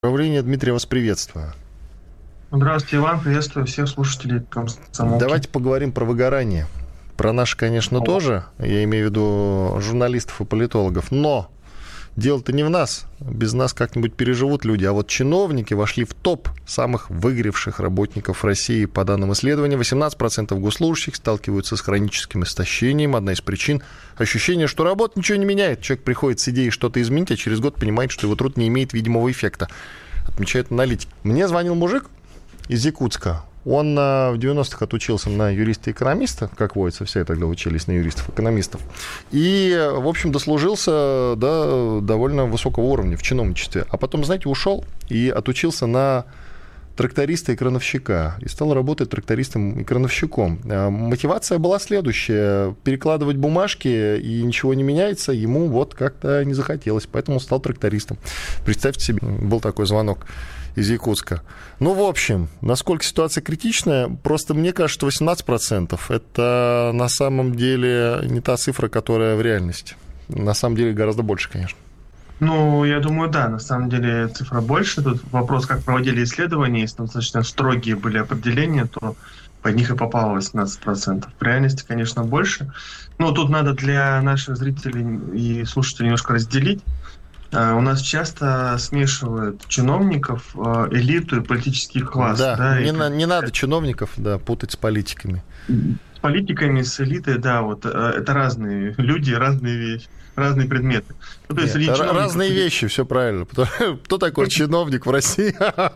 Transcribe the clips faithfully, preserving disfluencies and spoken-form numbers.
Управление. Дмитрий, вас приветствую. Здравствуйте, Иван. Приветствую всех слушателей «Комсомолки». Давайте поговорим про выгорание. Про наше, конечно, О. тоже. Я имею в виду журналистов и политологов. Но дело-то не в нас. Без нас как-нибудь переживут люди. А вот чиновники вошли в топ самых выгоревших работников России. По данным исследования, восемнадцать процентов госслужащих сталкиваются с хроническим истощением. Одна из причин – ощущение, что работа ничего не меняет. Человек приходит с идеей что-то изменить, а через год понимает, что его труд не имеет видимого эффекта. Отмечают аналитики. Мне звонил мужик из Якутска. Он в девяностых отучился на юриста-экономиста, как водится, все тогда учились на юристов-экономистов, и, в общем, дослужился до довольно высокого уровня в чиновничестве. А потом, знаете, ушел и отучился на тракториста и крановщика, и стал работать трактористом и крановщиком. Мотивация была следующая: перекладывать бумажки, и ничего не меняется, ему вот как-то не захотелось, поэтому он стал трактористом. Представьте себе, был такой звонок из Якутска. Ну, в общем, насколько ситуация критичная, просто мне кажется, что восемнадцать процентов это на самом деле не та цифра, которая в реальности. На самом деле гораздо больше, конечно. Ну, я думаю, да, на самом деле цифра больше. Тут вопрос, как проводили исследования, если там достаточно строгие были определения, то под них и попало восемнадцать процентов. В реальности, конечно, больше. Но тут надо для наших зрителей и слушателей немножко разделить. У нас часто смешивают чиновников, элиту и политический класс. Да, да не, и... на, не надо чиновников, да, путать с политиками. С политиками, с элитой, да, вот это разные люди, разные вещи, разные предметы. Ну, то есть, Нет, чиновников... Разные вещи, все правильно. Кто такой чиновник в России?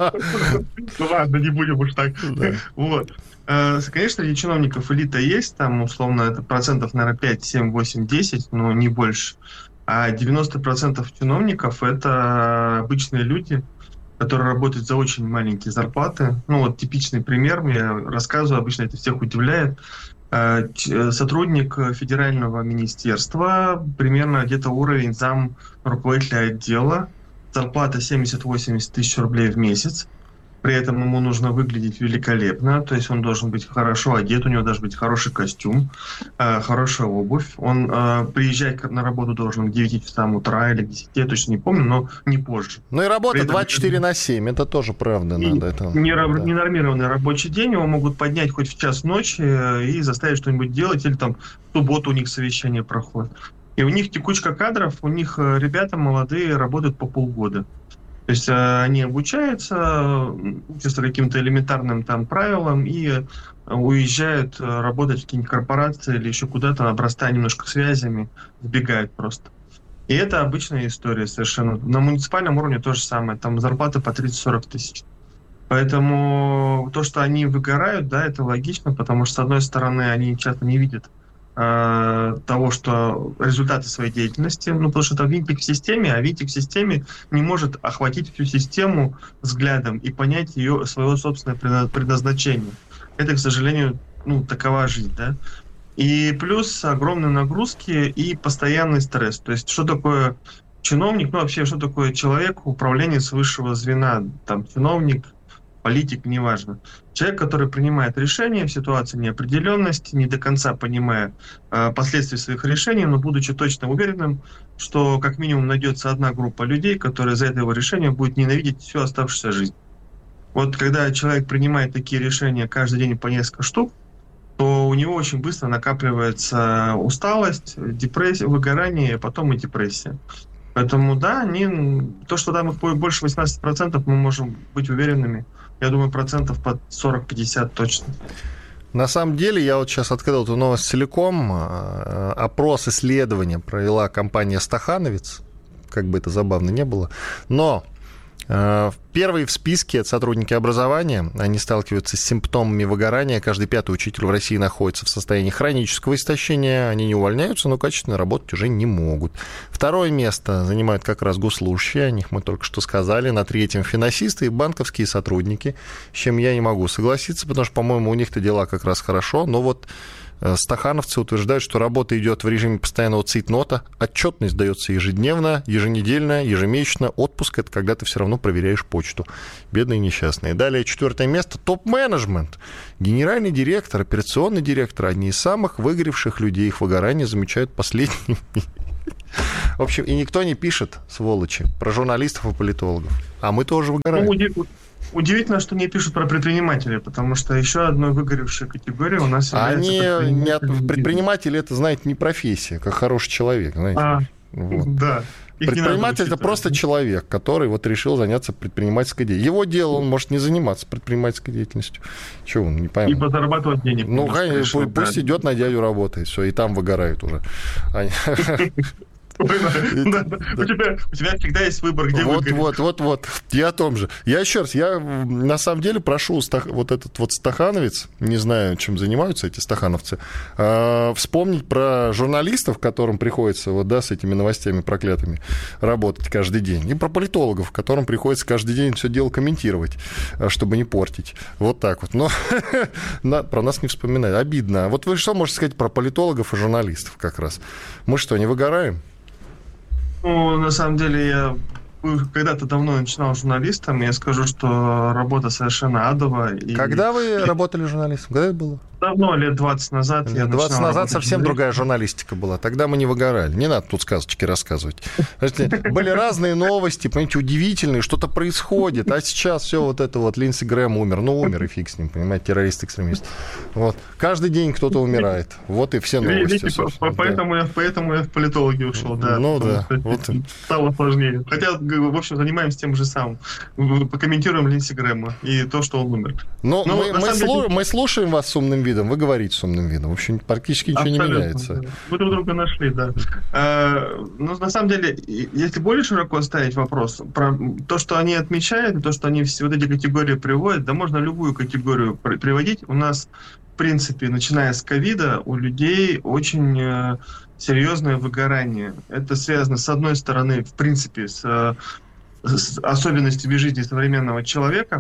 Ну ладно, не будем уж так. Вот. Конечно, среди чиновников элита есть, там, условно, это процентов, наверное, пять, семь, восемь, десять, но не больше. А девяносто процентов чиновников – это обычные люди, которые работают за очень маленькие зарплаты. Ну, вот типичный пример, я рассказываю, обычно это всех удивляет. Сотрудник федерального министерства, примерно где-то уровень зам руководителя отдела, зарплата семьдесят-восемьдесят тысяч рублей в месяц. При этом ему нужно выглядеть великолепно, то есть он должен быть хорошо одет, у него должен быть хороший костюм, э, хорошая обувь. Он э, приезжать на работу должен к девяти часам утра или к десяти, я точно не помню, но не позже. Ну и работа двадцать четыре на семь, это тоже правда. И надо. Это, не, да. Ненормированный рабочий день, его могут поднять хоть в час ночи и заставить что-нибудь делать, или там в субботу у них совещание проходит. И у них текучка кадров, у них ребята молодые работают по полгода. То есть э, они обучаются, учатся каким-то элементарным там правилам и э, уезжают э, работать в какие-нибудь корпорации или еще куда-то, обрастая немножко связями, сбегают просто. И это обычная история совершенно. На муниципальном уровне то же самое, там зарплаты по тридцать-сорок тысяч. Поэтому то, что они выгорают, да, это логично, потому что, с одной стороны, они часто не видят того, что результаты своей деятельности, ну, потому что это винтик в системе, а винтик в системе не может охватить всю систему взглядом и понять ее, своего собственного предназначения. Это, к сожалению, ну, такова жизнь, да. И плюс огромные нагрузки и постоянный стресс. То есть, что такое чиновник, ну, вообще, что такое человек, управленец высшего звена, там, чиновник, политик, неважно. Человек, который принимает решения в ситуации неопределенности, не до конца понимая э, последствия своих решений, но будучи точно уверенным, что как минимум найдется одна группа людей, которая за это его решение будет ненавидеть всю оставшуюся жизнь. Вот когда человек принимает такие решения каждый день по несколько штук, то у него очень быстро накапливается усталость, депрессия, выгорание, а потом и депрессия. Поэтому да, они, то, что там их больше восемнадцать процентов, мы можем быть уверенными. Я думаю, процентов под сорок-пятьдесят точно. На самом деле, я вот сейчас открыл эту новость целиком. Опрос исследования провела компания «Стахановец», как бы это забавно не было. Но первые в списке — это сотрудники образования. Они сталкиваются с симптомами выгорания. Каждый пятый учитель в России находится в состоянии хронического истощения. Они не увольняются, но качественно работать уже не могут. Второе место занимают как раз госслужащие. О них мы только что сказали. На третьем — финансисты и банковские сотрудники. С чем я не могу согласиться, потому что, по-моему, у них-то дела как раз хорошо. Но вот стахановцы утверждают, что работа идет в режиме постоянного цейтнота, отчетность дается ежедневно, еженедельно, ежемесячно, отпуск — это когда ты все равно проверяешь почту. Бедные несчастные. Далее, четвертое место — топ-менеджмент. Генеральный директор, операционный директор — одни из самых выгоревших людей. Их выгорание замечают последними. В общем, и никто не пишет, сволочи, про журналистов и политологов. А мы тоже выгораем. Ну, удив- удивительно, что не пишут про предпринимателей, потому что еще одной выгоревшей категорией у нас является Они не от... предприниматели. Предприниматели, это, знаете, не профессия, как хороший человек, знаете. А, вот. да. Их не надо Предприниматель – это учитывать. просто человек, который вот решил заняться предпринимательской деятельностью. Его дело, он может не заниматься предпринимательской деятельностью. Чего он, не пойму. Либо зарабатывать денег. Ну, конечно, конечно, решил, пусть да. идет на дядю работает, все, и там выгорают уже. У тебя у тебя всегда есть выбор, где Вот, выгореть. вот, вот, вот. Я о том же. Я еще раз, я на самом деле прошу стах- вот этот вот стахановец, не знаю, чем занимаются эти стахановцы, э, вспомнить про журналистов, которым приходится вот, да, с этими новостями проклятыми работать каждый день, и про политологов, которым приходится каждый день все дело комментировать, э, чтобы не портить. Вот так вот. Но на- про нас не вспоминают. Обидно. Вот вы что можете сказать про политологов и журналистов как раз? Мы что, не выгораем? Ну, на самом деле, я когда-то давно начинал журналистом, я скажу, что работа совершенно адовая. И Когда вы работали журналистом? Когда это было? давно, лет двадцать назад, я двадцать начинал назад работать совсем журналистом. другая журналистика была. Тогда мы не выгорали. Не надо тут сказочки рассказывать. Знаете, были разные новости, понимаете, удивительные, что-то происходит. А сейчас все вот это вот, Линдси Грэм умер. Ну, умер и фиг с ним, понимаете, террорист-экстремист. Вот. Каждый день кто-то умирает. Вот и все новости. Видите, собственно, да. поэтому, я, поэтому я в политологи ушел, да. Ну потому да, что вот. стало сложнее. Хотя, в общем, занимаемся тем же самым. Покомментируем Линдси Грэма и то, что он умер. Но Ну, мы, на мы, самом слу- деле- мы слушаем вас с умным видом, вы говорите с умным видом. В общем, практически ничего не Абсолютно, меняется. да. Вы друг друга нашли, да. А, ну, на самом деле, и- если более широко ставить вопрос, про то, что они отмечают, то, что они все вот эти категории приводят, да можно любую категорию при- приводить. У нас, в принципе, начиная с ковида, у людей очень э, серьезное выгорание. Это связано, с одной стороны, в принципе, с, э, с особенностями жизни современного человека.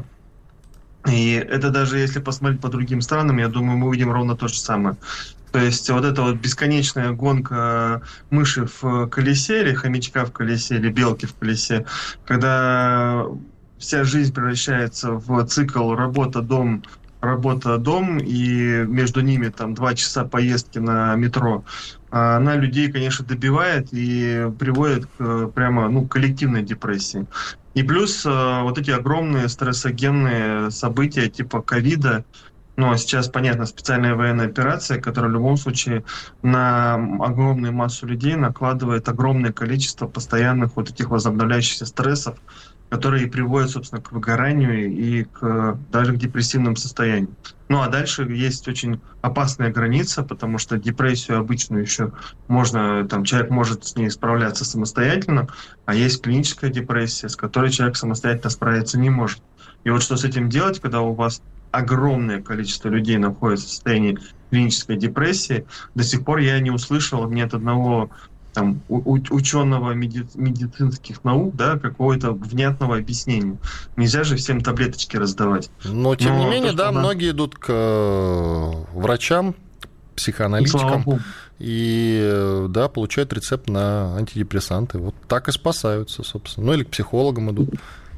И это даже если посмотреть по другим странам, я думаю, мы увидим ровно то же самое. То есть вот эта вот бесконечная гонка мыши в колесе, или хомячка в колесе, или белки в колесе, когда вся жизнь превращается в цикл работа-дом, работа-дом, и между ними там два часа поездки на метро, она людей, конечно, добивает и приводит к прямо ну, коллективной депрессии. И плюс э, вот эти огромные стрессогенные события типа ковида, ну а сейчас, понятно, специальная военная операция, которая в любом случае на огромную массу людей накладывает огромное количество постоянных вот этих возобновляющихся стрессов, которые и приводят, собственно, к выгоранию и к, даже к депрессивным состояниям. Ну а дальше есть очень опасная граница, потому что депрессию обычную еще можно, там, человек может с ней справляться самостоятельно, а есть клиническая депрессия, с которой человек самостоятельно справиться не может. И вот что с этим делать, когда у вас огромное количество людей находится в состоянии клинической депрессии, до сих пор я не услышал ни от одного там, у- ученого меди- медицинских наук, да, какого-то внятного объяснения. Нельзя же всем таблеточки раздавать. Но, тем Но не то, менее, что да, она- многие идут к э, врачам, Слава психоаналитикам, богу. и, э, да, получают рецепт на антидепрессанты. Вот так и спасаются, собственно. Ну, или к психологам идут.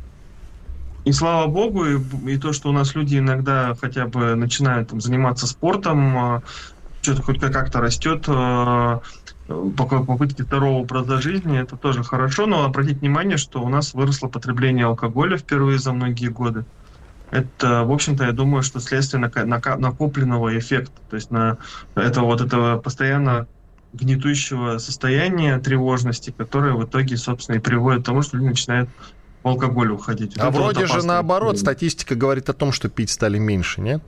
И слава богу, и, и то, что у нас люди иногда хотя бы начинают там, заниматься спортом, что-то хоть как-то растет, э, по попытке здорового образа жизни, это тоже хорошо, но обратите внимание, что у нас выросло потребление алкоголя впервые за многие годы. Это, в общем-то, я думаю, что следствие нака- нака- накопленного эффекта, то есть на это вот этого постоянно гнетущего состояния тревожности, которое в итоге, собственно, и приводит к тому, что люди начинают в алкоголь уходить. Вот А это вот вроде же опасное наоборот, явление. статистика говорит о том, что пить стали меньше, нет?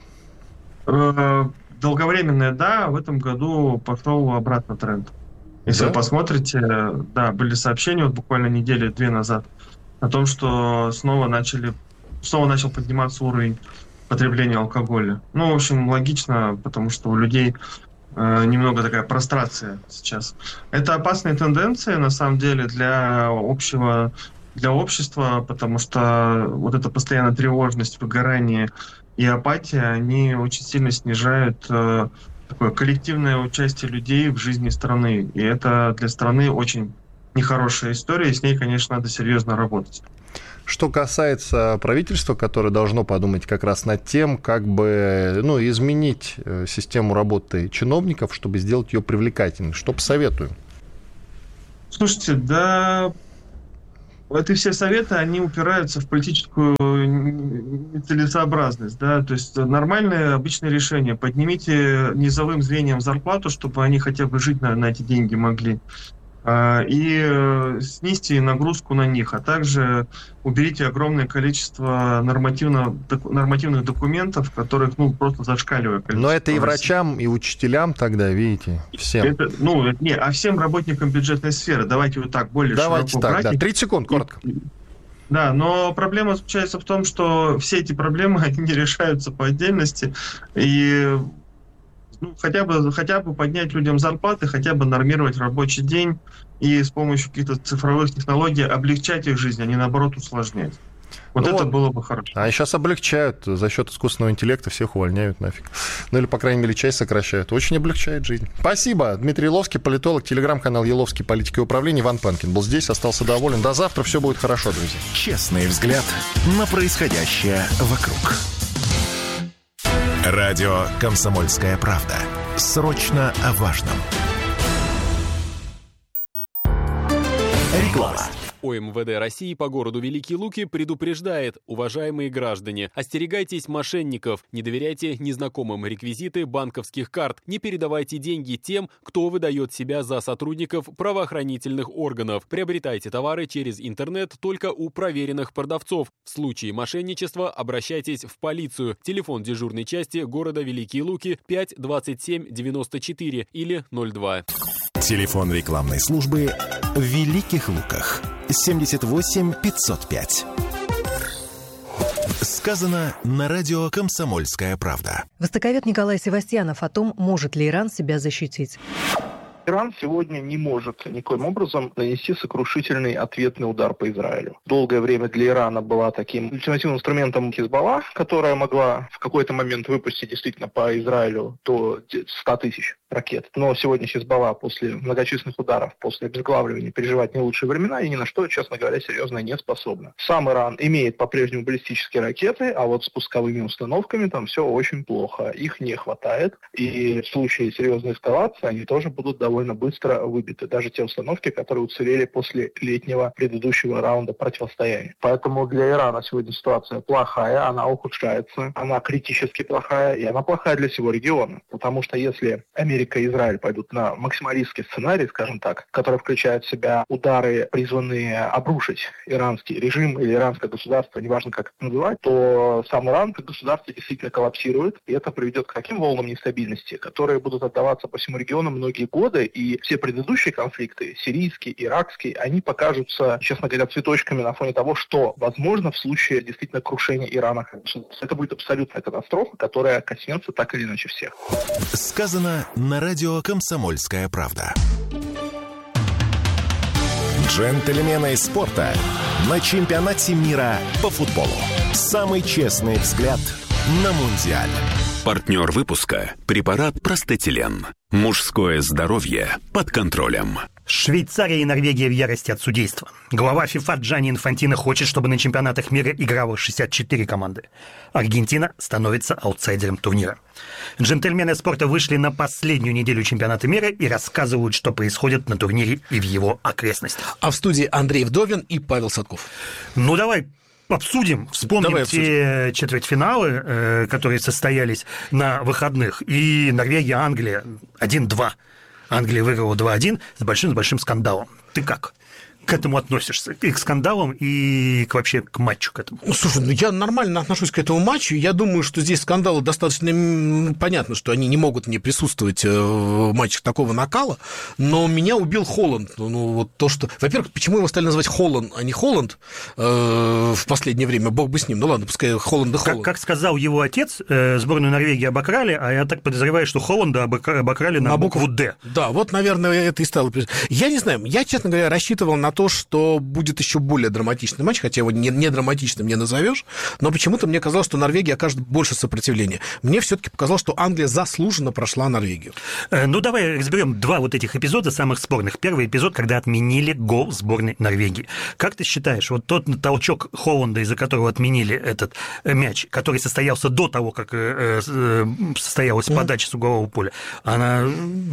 Э, Долговременное, да, в этом году пошел обратно тренд. Если Да? вы посмотрите, да, были сообщения вот буквально недели-две назад о том, что снова начали, снова начал подниматься уровень потребления алкоголя. Ну, в общем, логично, потому что у людей э, немного такая прострация сейчас. Это опасные тенденции, на самом деле, для общего, для общества, потому что вот эта постоянная тревожность, выгорание и апатия, они очень сильно снижают э, такое коллективное участие людей в жизни страны. И это для страны очень нехорошая история, и с ней, конечно, надо серьезно работать. Что касается правительства, которое должно подумать как раз над тем, как бы ну, изменить э, систему работы чиновников, чтобы сделать ее привлекательной. Что посоветую? Слушайте, да, эти все советы, они упираются в политическую нецелесообразность, да, то есть нормальное обычное решение. Поднимите низовым звеньям зарплату, чтобы они хотя бы жить на, на эти деньги могли, и снизьте нагрузку на них, а также уберите огромное количество нормативно, нормативных документов, которых, ну, просто зашкаливает. Но это и врачам, и учителям тогда, видите, всем. Это, ну, не, а всем работникам бюджетной сферы. Давайте вот так, более Давайте широко так, брать. да. тридцать секунд, коротко. Да, но проблема заключается в том, что все эти проблемы, они не решаются по отдельности, и ну, хотя бы, хотя бы поднять людям зарплаты, хотя бы нормировать рабочий день и с помощью каких-то цифровых технологий облегчать их жизнь, а не наоборот усложнять. Вот ну, это было бы хорошо. А сейчас облегчают за счет искусственного интеллекта, всех увольняют нафиг. Ну или, по крайней мере, часть сокращают. Очень облегчает жизнь. Спасибо. Дмитрий Еловский, политолог, телеграм-канал Еловский политики и управления. Иван Панкин был здесь, остался доволен. До завтра, все будет хорошо, друзья. Честный взгляд на происходящее вокруг. Радио «Комсомольская правда». Срочно о важном. Реклама. ОМВД России по городу Великие Луки предупреждает: уважаемые граждане, остерегайтесь мошенников, не доверяйте незнакомым реквизиты банковских карт, не передавайте деньги тем, кто выдает себя за сотрудников правоохранительных органов, приобретайте товары через интернет только у проверенных продавцов. В случае мошенничества обращайтесь в полицию. Телефон дежурной части города Великие Луки пять двадцать семь девяносто четыре или ноль два. Телефон рекламной службы в Великих Луках семьдесят восемь пятьсот пять. Сказано на радио «Комсомольская правда». Востоковед Николай Севастьянов о том, может ли Иран себя защитить. Иран сегодня не может никоим образом нанести сокрушительный ответный удар по Израилю. Долгое время для Ирана была таким ультимативным инструментом Хизбалла, которая могла в какой-то момент выпустить действительно по Израилю до ста тысяч ракет. Но сегодня Хизбалла после многочисленных ударов, после обезглавливания переживает не лучшие времена и ни на что, честно говоря, серьезно не способна. Сам Иран имеет по-прежнему баллистические ракеты, а вот с пусковыми установками там все очень плохо. Их не хватает, и в случае серьезной эскалации они тоже будут довольно быстро выбиты. Даже те установки, которые уцелели после летнего предыдущего раунда противостояния. Поэтому для Ирана сегодня ситуация плохая, она ухудшается, она критически плохая, и она плохая для всего региона. Потому что если Америка и Израиль пойдут на максималистский сценарий, скажем так, который включает в себя удары, призванные обрушить иранский режим или иранское государство, неважно как это называть, то сам Иран как государство действительно коллапсирует, и это приведет к таким волнам нестабильности, которые будут отдаваться по всему региону многие годы, и все предыдущие конфликты, сирийский, иракский, они покажутся, честно говоря, цветочками на фоне того, что возможно в случае действительно крушения Ирана как государства. Это будет абсолютная катастрофа, которая коснется так или иначе всех. Сказано на радио «Комсомольская правда». Джентльмены спорта на чемпионате мира по футболу. Самый честный взгляд на Мундиаль. Партнер выпуска – препарат Простетилен. Мужское здоровье под контролем. Швейцария и Норвегия в ярости от судейства. Глава ФИФА Джанни Инфантино хочет, чтобы на чемпионатах мира играло шестьдесят четыре команды. Аргентина становится аутсайдером турнира. Джентльмены спорта вышли на последнюю неделю чемпионата мира и рассказывают, что происходит на турнире и в его окрестностях. А в студии Андрей Вдовин и Павел Садков. Ну, давай обсудим, вспомним Давай обсудим. те четвертьфиналы, э, которые состоялись на выходных. И Норвегия, Англия один-два. Англия выиграла два-один с большим-большим скандалом. Ты как к этому относишься? И к скандалам, и к, вообще к матчу к этому? Слушай, ну я нормально отношусь к этому матчу. Я думаю, что здесь скандалы достаточно понятно, что они не могут не присутствовать в матчах такого накала, но меня убил Холланд. Ну, вот то, что... Во-первых, почему его стали называть Холланд, а не Холланд э, в последнее время? Бог бы с ним. Ну ладно, пускай Холланд да Холланд. Как, как сказал его отец, э, сборную Норвегии обокрали, а я так подозреваю, что Холланда обокрали на, на букву «Д». Да, вот, наверное, это и стало... Я не знаю, я, честно говоря, рассчитывал на то, что будет еще более драматичный матч, хотя его не, не драматичным не назовешь, но почему-то мне казалось, что Норвегия окажет больше сопротивления. Мне все-таки показалось, что Англия заслуженно прошла Норвегию. Ну, давай разберем два вот этих эпизода самых спорных. Первый эпизод, когда отменили гол сборной Норвегии. Как ты считаешь, вот тот толчок Холланда, из-за которого отменили этот мяч, который состоялся до того, как состоялась подача с углового поля, она...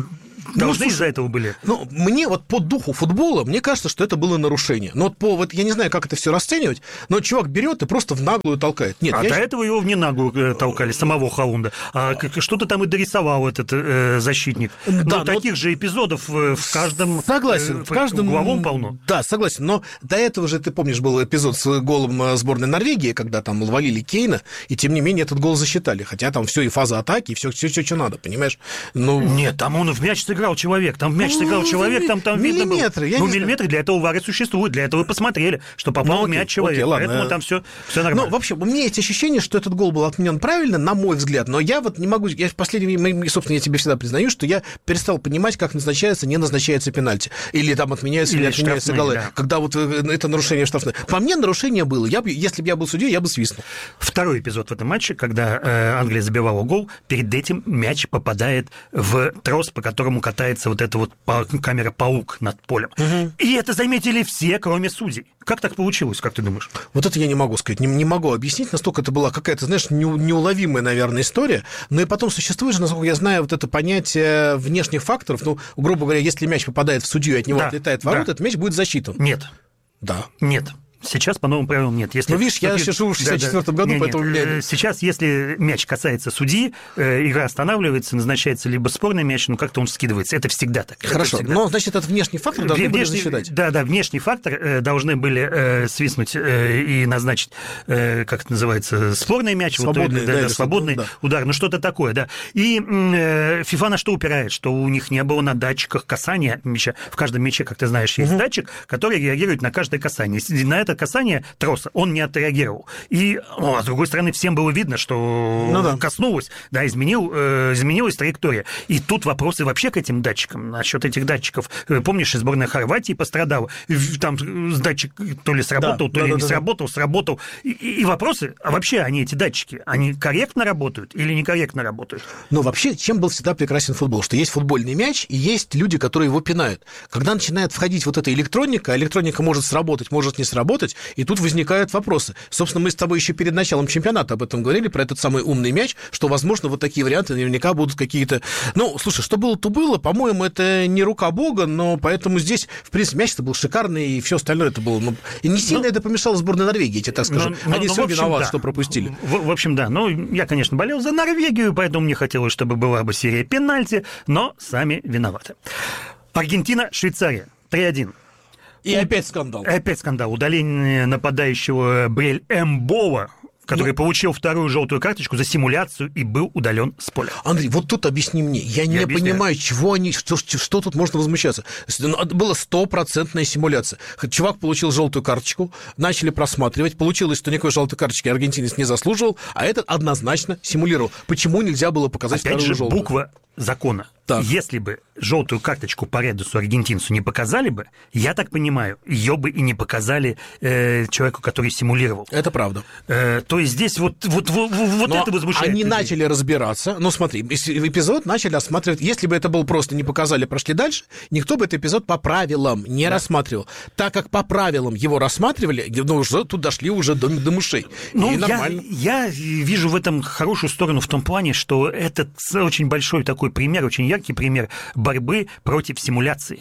должны ну, из-за этого были. Ну, мне вот по духу футбола, мне кажется, что это было нарушение. Но вот по, вот я не знаю, как это все расценивать, но чувак берет и просто в наглую толкает. Нет, а я... до этого его в ненаглую толкали, самого Халунда. А что-то там и дорисовал этот э, защитник. Да, но таких вот... же эпизодов в каждом... Согласен, в каждом... Угловом полно. Да, согласен, но до этого же, ты помнишь, был эпизод с голом сборной Норвегии, когда там ловили Кейна, и тем не менее этот гол засчитали. Хотя там все и фаза атаки, и все, все, все, что надо, понимаешь? Ну... Нет, там он в мяч сыграл человек, там в мяч сыграл ну, человек, там, там видно было. Я ну, миллиметры, для этого вары существуют, для этого посмотрели, что попал ну, в мяч человек, окей, поэтому ладно. Там все, все нормально. Ну, в общем, у меня есть ощущение, что этот гол был отменен правильно, на мой взгляд, но я вот не могу, я в последнее время, собственно, я тебе всегда признаю, что я перестал понимать, как назначается, не назначается пенальти, или там отменяется, или, или отменяется голы, да. Когда вот это нарушение штрафное. По мне нарушение было, я бы, если бы я был судьей, я бы свистнул. Второй эпизод в этом матче, когда э, Англия забивала гол, перед этим мяч попадает в трос, по которому катается вот эта вот камера-паук над полем. Угу. И это заметили все, кроме судей. Как так получилось, как ты думаешь? Вот это я не могу сказать, не, не могу объяснить, настолько это была какая-то, знаешь, не, неуловимая, наверное, история. Но и потом существует же, насколько я знаю, вот это понятие внешних факторов. Ну, грубо говоря, если мяч попадает в судью и от него да, отлетает в ворота, да. Этот мяч будет засчитан. Нет. Да. Нет. Сейчас по новым правилам нет. Если... Ну, видишь, я еще живу в шестьдесят четвёртом да, да. году, нет, поэтому... Нет. Сейчас, если мяч касается судьи, э, игра останавливается, назначается либо спорный мяч, но как-то он скидывается. Это всегда так. Хорошо, всегда. Но, значит, это внешний фактор должны внешний, были засчитать. Да, да, внешний фактор э, должны были э, свистнуть э, и назначить, э, как это называется, спорный мяч, свободный, вот, да, да, да, свободный да. удар, ну что-то такое, да. И э, FIFA на что упирает? Что у них не было на датчиках касания мяча. В каждом мяче, как ты знаешь, есть угу. датчик, который реагирует на каждое касание. И на это касание троса он не отреагировал. И, ну, а с другой стороны, всем было видно, что ну, да. коснулось, да, изменил, э, изменилась траектория. И тут вопросы вообще к этим датчикам. Насчет этих датчиков. Помнишь, сборная Хорватии пострадала. Там датчик то ли сработал, да, то да, ли да, не да, сработал, да. сработал. И, и вопросы, а вообще они, эти датчики, они корректно работают или некорректно работают? Ну, вообще, чем был всегда прекрасен футбол? Что есть футбольный мяч, и есть люди, которые его пинают. Когда начинает входить вот эта электроника, электроника может сработать, может не сработать, и тут возникает вопросы. Собственно, мы с тобой еще перед началом чемпионата об этом говорили, про этот самый умный мяч, что, возможно, вот такие варианты наверняка будут какие-то... Ну, слушай, что было, то было. По-моему, это не рука бога, но поэтому здесь, в принципе, мяч-то был шикарный, и все остальное это было... Ну, и не сильно но... это помешало сборной Норвегии, я тебе так скажу. Но, Они но, все виноваты, да. что пропустили. В, в общем, да. Ну, я, конечно, болел за Норвегию, поэтому мне хотелось, чтобы была бы серия пенальти, но сами виноваты. Аргентина, Швейцария. три один. И опять скандал. Опять скандал. Удаление нападающего Брель Эмбова, который ну, получил вторую желтую карточку за симуляцию и был удален с поля. Андрей, вот тут объясни мне. Я, Я не объясняю. понимаю, чего они, что, что тут можно возмущаться. Была стопроцентная симуляция. Чувак получил желтую карточку, начали просматривать. Получилось, что никакой желтой карточки аргентинец не заслуживал, а этот однозначно симулировал. Почему нельзя было показать Опять вторую же, желтую? Буква закона. Так. Если бы желтую карточку по Редусу аргентинцу не показали бы, я так понимаю, ее бы и не показали э, человеку, который симулировал. Это правда. Э, то есть здесь вот, вот, вот, вот это возмущает. Они людей. начали разбираться. Ну, смотри, эпизод начали осматривать. Если бы это был просто не показали, прошли дальше, никто бы этот эпизод по правилам не да. рассматривал. Так как по правилам его рассматривали, ну, уже тут дошли уже до, до мышей. Ну, и нормально. Я, я вижу в этом хорошую сторону в том плане, что это очень большой такой пример, очень яркий пример борьбы против симуляции.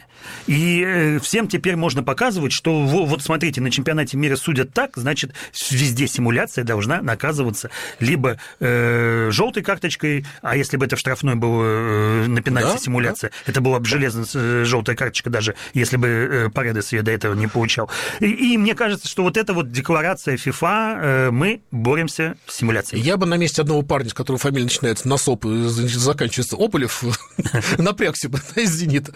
И всем теперь можно показывать, что вот смотрите, на чемпионате мира судят так, значит, везде симуляция должна наказываться либо э, желтой карточкой, а если бы это в штрафной было э, на пенальти да, симуляция, да. это была бы железная желтая карточка, даже если бы э, Паредес ее до этого не получал. И, и мне кажется, что вот эта вот декларация FIFA, э, мы боремся с симуляцией. Я бы на месте одного парня, с которого фамилия начинается на СОП и заканчивается Ополев, напрягся бы из «Зенита».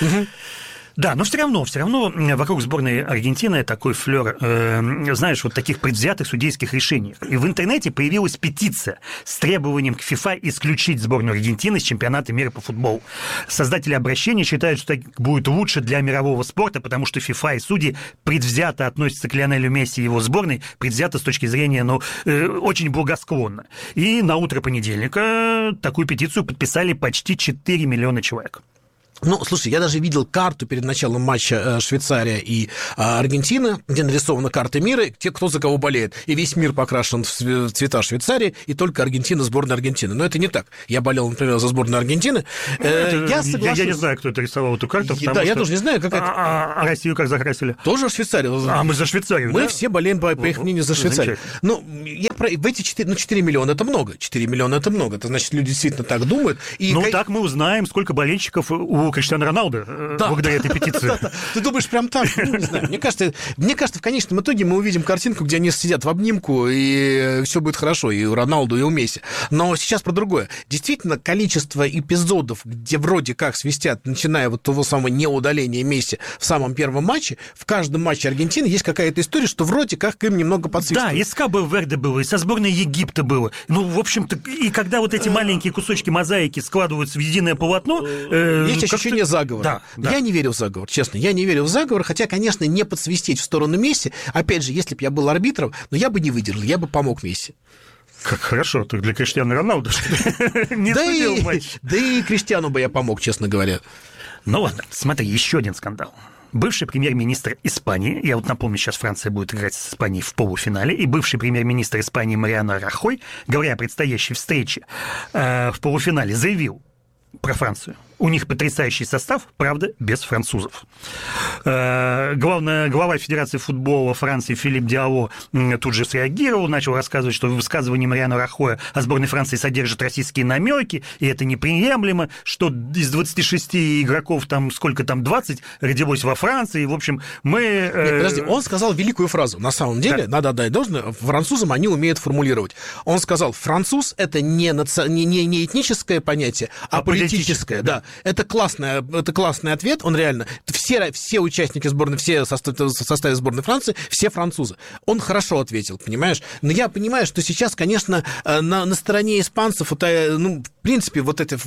Да, но все равно, все равно вокруг сборной Аргентины такой флёр, э, знаешь, вот таких предвзятых судейских решений. И в интернете появилась петиция с требованием к FIFA исключить сборную Аргентины с чемпионата мира по футболу. Создатели обращения считают, что так будет лучше для мирового спорта, потому что FIFA и судьи предвзято относятся к Лионелю Месси и его сборной, предвзято с точки зрения, ну, э, очень благосклонно. И на утро понедельника такую петицию подписали почти четыре миллиона человек. Ну, слушай, я даже видел карту перед началом матча Швейцария и Аргентина, где нарисована карта мира, те, кто за кого болеет. И весь мир покрашен в цвета Швейцарии, и только Аргентина, сборная Аргентины. Но это не так. Я болел, например, за сборную Аргентины. Это, я, я, я не знаю, кто это рисовал эту карту. Да, что... я тоже не знаю, как это... А, а Россию как закрасили? Тоже Швейцарию. А мы за Швейцарию, Мы да? все болеем, по, по их мнению, за Швейцарию. Ну, я про... в эти четыре, ну, четыре миллиона это много. четыре миллиона это много. Это значит, люди действительно так думают. И... Ну, так мы узнаем, сколько болельщиков у Криштиано Роналдо. Да. Благодаря этой петиции. Да, да. Ты думаешь, прям так? Ну, не знаю. Мне кажется, мне кажется, в конечном итоге мы увидим картинку, где они сидят в обнимку, и все будет хорошо, и у Роналду, и у Месси. Но сейчас про другое. Действительно, количество эпизодов, где вроде как свистят, начиная вот того самого неудаления Месси в самом первом матче, в каждом матче Аргентины есть какая-то история, что вроде как им немного подсвистывают. Да, и с Кабо-Верде было, и со сборной Египта было. Ну, в общем-то, и когда вот эти маленькие кусочки мозаики складываются в единое полотно... Э, есть ощущение заговора. Да, да. Я не верю в заговор, честно, я не верю в заговор, хотя, конечно, не подсвистеть в сторону Месси, опять же, если бы я был арбитром, но я бы не выдержал, я бы помог Месси. Как хорошо, ты для Криштиано Роналду не судил матч. Да и Криштиану бы я помог, честно говоря. Ну ладно, смотри, еще один скандал. Бывший премьер-министр Испании, я вот напомню, сейчас Франция будет играть с Испанией в полуфинале, и бывший премьер-министр Испании Мариано Рахой, говоря о предстоящей встрече э, в полуфинале, заявил про Францию. У них потрясающий состав, правда, без французов. Главная, глава Федерации футбола Франции Филипп Диало тут же среагировал, начал рассказывать, что высказывание Мариано Рахоя о сборной Франции содержит российские намеки, и это неприемлемо, что из двадцати шести игроков, там сколько там, двадцать родилось во Франции, и, в общем, мы... Нет, подожди, он сказал великую фразу. На самом деле, да. Надо отдать должное, французам они умеют формулировать. Он сказал, француз — это не, наци... не, не, не этническое понятие, а, а политическое, политическое, да. Это классный, это классный ответ, он реально... Все, все участники сборной, все в составе сборной Франции, все французы. Он хорошо ответил, понимаешь? Но я понимаю, что сейчас, конечно, на, на стороне испанцев, вот, ну, в принципе, вот это,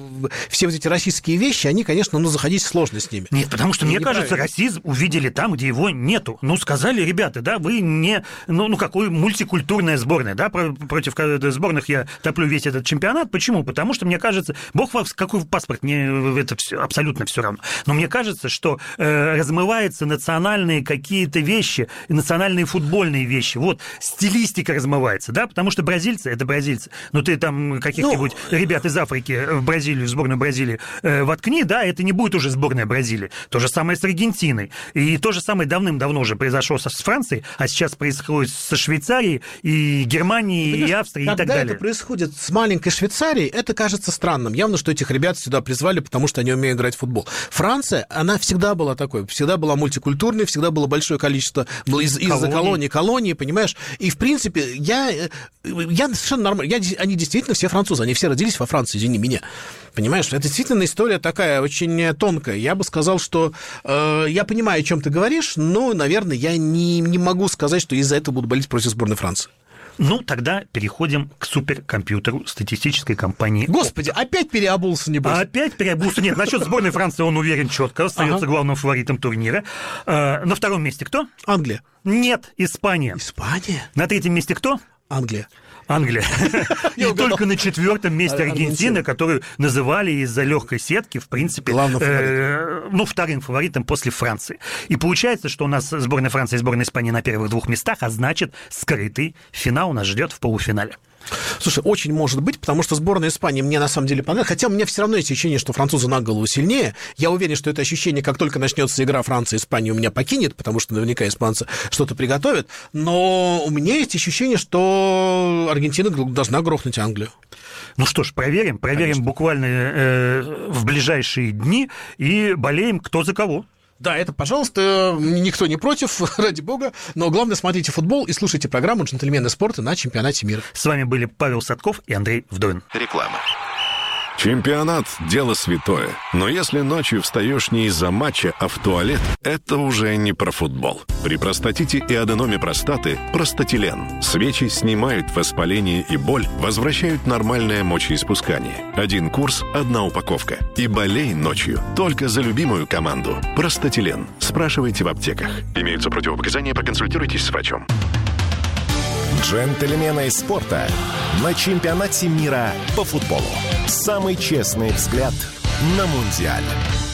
все вот эти российские вещи, они, конечно, ну, заходить сложно с ними. Нет, потому что, мне кажется, расизм увидели там, где его нету. Ну, сказали, ребята, да, вы не... Ну, ну какой мультикультурная сборная, да, против сборных я топлю весь этот чемпионат. Почему? Потому что, мне кажется, бог вас, какой паспорт, мне это все, абсолютно все равно. Но мне кажется, что э, размываются национальные какие-то вещи, национальные футбольные вещи. Вот, стилистика размывается, да, потому что бразильцы — это бразильцы. Ну, ты там каких-нибудь ну... ребят из Африки в Бразилию, в сборную Бразилии э, воткни, да, это не будет уже сборная Бразилии. То же самое с Аргентиной. И то же самое давным-давно уже произошло с Францией, а сейчас происходит со Швейцарией, и Германией, и Австрией, и так далее. Когда это происходит с маленькой Швейцарией, это кажется странным. Явно, что этих ребят сюда призвали, потому что они умеют играть в футбол. Франция, она всегда была такой, всегда была мультикультурной, всегда было большое количество из, из-за колонии, колонии, понимаешь? И, в принципе, я, я совершенно нормально, я, они действительно все французы, они все родились во Франции, извини меня. Понимаешь, это действительно история такая очень тонкая. Я бы сказал, что э, я понимаю, о чем ты говоришь, но, наверное, я не, не могу сказать, что из-за этого буду болеть против сборной Франции. Ну, тогда переходим к суперкомпьютеру статистической компании. Господи, опять переобулся, небось? Опять переобулся. Нет, насчет сборной Франции он уверен четко, остается ага. главным фаворитом турнира. На втором месте кто? Англия. Нет, Испания. Испания? На третьем месте кто? Англия. Англия. И только на четвертом месте Аргентина, которую называли из-за легкой сетки, в принципе, э, ну, вторым фаворитом после Франции. И получается, что у нас сборная Франции и сборная Испании на первых двух местах, а значит, скрытый финал нас ждет в полуфинале. Слушай, очень может быть, потому что сборная Испании мне на самом деле понравилась, хотя у меня все равно есть ощущение, что французы на голову сильнее. Я уверен, что это ощущение, как только начнется игра Франции и Испании, у меня покинет, потому что наверняка испанцы что-то приготовят. Но у меня есть ощущение, что Аргентина должна грохнуть Англию. Ну что ж, проверим, проверим Конечно. буквально э, в ближайшие дни и болеем кто за кого. Да, это, пожалуйста, никто не против, ради бога, но главное, смотрите футбол и слушайте программу «Джентльмены спорта» на чемпионате мира. С вами были Павел Садков и Андрей Вдовин. Реклама. Чемпионат – дело святое, но если ночью встаешь не из-за матча, а в туалет, это уже не про футбол. При простатите и аденоме простаты – простатилен. Свечи снимают воспаление и боль, возвращают нормальное мочеиспускание. Один курс – одна упаковка. И болей ночью только за любимую команду. Простатилен. Спрашивайте в аптеках. Имеются противопоказания, проконсультируйтесь с врачом. Джентльмены спорта на чемпионате мира по футболу. Самый честный взгляд на Мундиаль.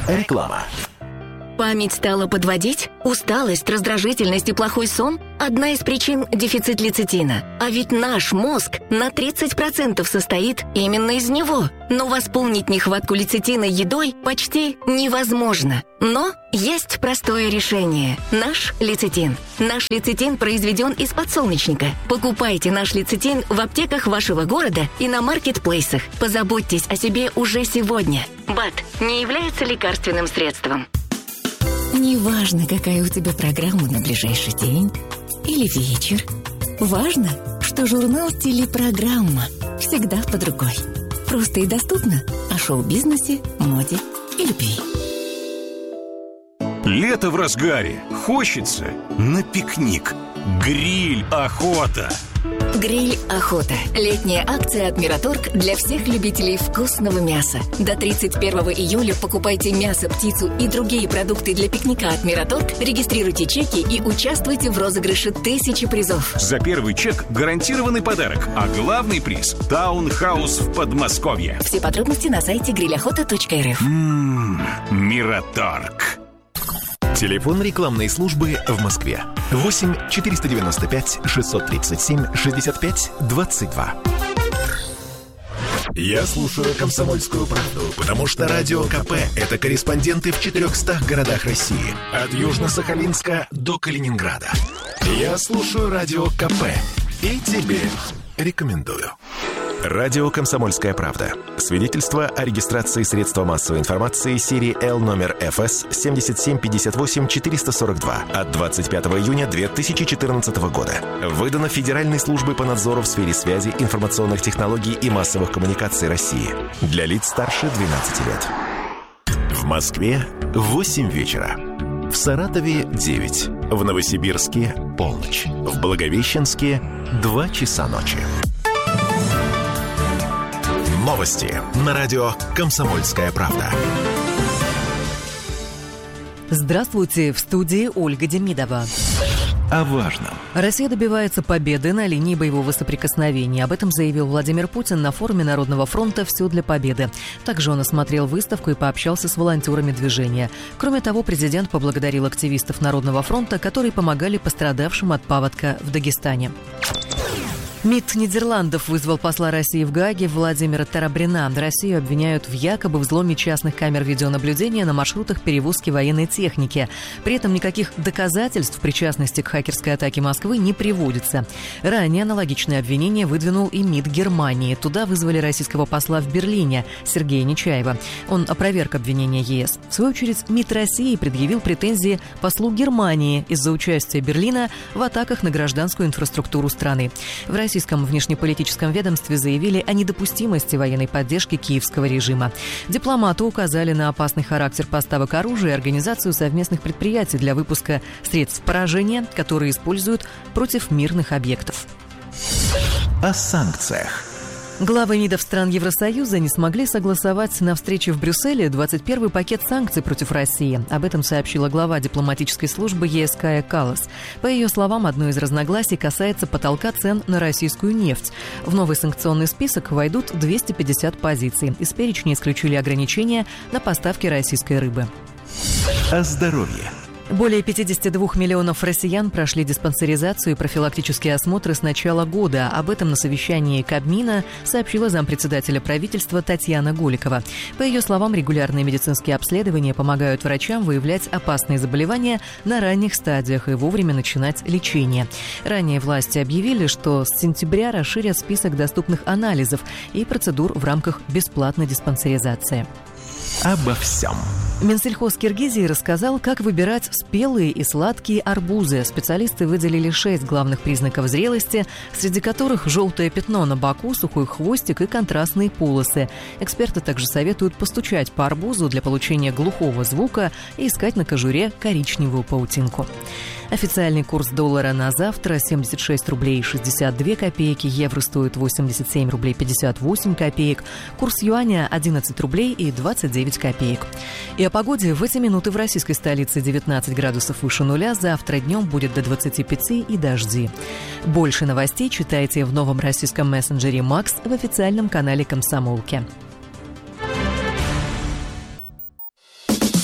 Реклама. Память стала подводить? Усталость, раздражительность и плохой сон? Одна из причин – дефицит лецитина. А ведь наш мозг на тридцать процентов состоит именно из него. Но восполнить нехватку лецитина едой почти невозможно. Но есть простое решение – наш лецитин. Наш лецитин произведен из подсолнечника. Покупайте наш лецитин в аптеках вашего города и на маркетплейсах. Позаботьтесь о себе уже сегодня. БАД не является лекарственным средством. Неважно, какая у тебя программа на ближайший день или вечер. Важно, что журнал «Телепрограмма» всегда под рукой. Просто и доступно о шоу-бизнесе, моде и любви. Лето в разгаре. Хочется на пикник. Гриль охота. Гриль охота. Летняя акция от Мираторг для всех любителей вкусного мяса. До тридцать первого июля покупайте мясо, птицу и другие продукты для пикника от Мираторг, регистрируйте чеки и участвуйте в розыгрыше тысячи призов. За первый чек гарантированный подарок, а главный приз – таунхаус в Подмосковье. Все подробности на сайте гриль охота точка эр эф. Ммм, Мираторг. Телефон рекламной службы в Москве. восемь четыреста девяносто пять шестьсот тридцать семь шестьдесят пять двадцать два. Я слушаю «Комсомольскую правду», потому что Радио КП – это корреспонденты в четырехстах городах России. От Южно-Сахалинска до Калининграда. Я слушаю Радио КП и тебе рекомендую. Радио «Комсомольская правда». Свидетельство о регистрации средства массовой информации серии Л номер эф эс семь семь пять восемь четыре сорок два от двадцать пятого июня две тысячи четырнадцатого года. Выдано Федеральной службой по надзору в сфере связи, информационных технологий и массовых коммуникаций России. Для лиц старше двенадцати лет. В Москве восемь вечера. В Саратове девять. В Новосибирске полночь. В Благовещенске два часа ночи. Новости на радио «Комсомольская правда». Здравствуйте, в студии Ольга Демидова. О важном. Россия добивается победы на линии боевого соприкосновения. Об этом заявил Владимир Путин на форуме Народного фронта «Все для победы». Также он осмотрел выставку и пообщался с волонтерами движения. Кроме того, президент поблагодарил активистов Народного фронта, которые помогали пострадавшим от паводка в Дагестане. МИД Нидерландов вызвал посла России в Гааге Владимира Тарабрина. Россию обвиняют в якобы взломе частных камер видеонаблюдения на маршрутах перевозки военной техники. При этом никаких доказательств причастности к хакерской атаке Москвы не приводится. Ранее аналогичное обвинение выдвинул и МИД Германии. Туда вызвали российского посла в Берлине Сергея Нечаева. Он опроверг обвинения ЕС. В свою очередь, МИД России предъявил претензии послу Германии из-за участия Берлина в атаках на гражданскую инфраструктуру страны. В России В российском внешнеполитическом ведомстве заявили о недопустимости военной поддержки киевского режима. Дипломаты указали на опасный характер поставок оружия и организацию совместных предприятий для выпуска средств поражения, которые используют против мирных объектов. О санкциях. Главы МИДов стран Евросоюза не смогли согласовать на встрече в Брюсселе двадцать первый пакет санкций против России. Об этом сообщила глава дипломатической службы ЕС Кая Каллас. По ее словам, одно из разногласий касается потолка цен на российскую нефть. В новый санкционный список войдут двести пятьдесят позиций. Из перечня исключили ограничения на поставки российской рыбы. О здоровье. Более пятьдесят два миллионов россиян прошли диспансеризацию и профилактические осмотры с начала года. Об этом на совещании Кабмина сообщила зампредседателя правительства Татьяна Голикова. По ее словам, регулярные медицинские обследования помогают врачам выявлять опасные заболевания на ранних стадиях и вовремя начинать лечение. Ранее власти объявили, что с сентября расширят список доступных анализов и процедур в рамках бесплатной диспансеризации. Обо всем. Минсельхоз Киргизии рассказал, как выбирать спелые и сладкие арбузы. Специалисты выделили шесть главных признаков зрелости, среди которых желтое пятно на боку, сухой хвостик и контрастные полосы. Эксперты также советуют постучать по арбузу для получения глухого звука и искать на кожуре коричневую паутинку. Официальный курс доллара на завтра семьдесят шесть рублей шестьдесят две копейки, евро стоит восемьдесят семь рублей пятьдесят восемь копеек, курс юаня одиннадцать рублей и двадцать девять копеек. И о погоде в эти минуты в российской столице девятнадцать градусов выше нуля, завтра днем будет до двадцати пяти и дожди. Больше новостей читайте в новом российском мессенджере «Макс» в официальном канале «Комсомолки».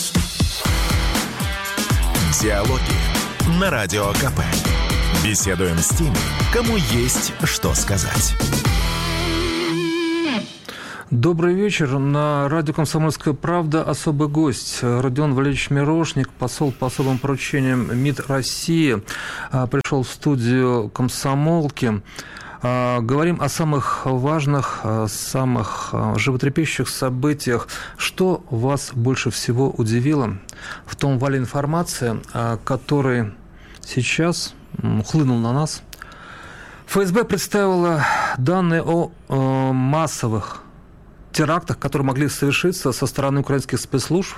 Диалоги на Радио КП. Беседуем с теми, кому есть что сказать. Добрый вечер. На радио «Комсомольская правда» особый гость Родион Валерьевич Мирошник, посол по особым поручениям МИД России, пришел в студию «Комсомолки». Говорим о самых важных, самых животрепещущих событиях. Что вас больше всего удивило в том вале информации, который сейчас хлынул на нас? ФСБ представила данные о массовых терактах, которые могли совершиться со стороны украинских спецслужб,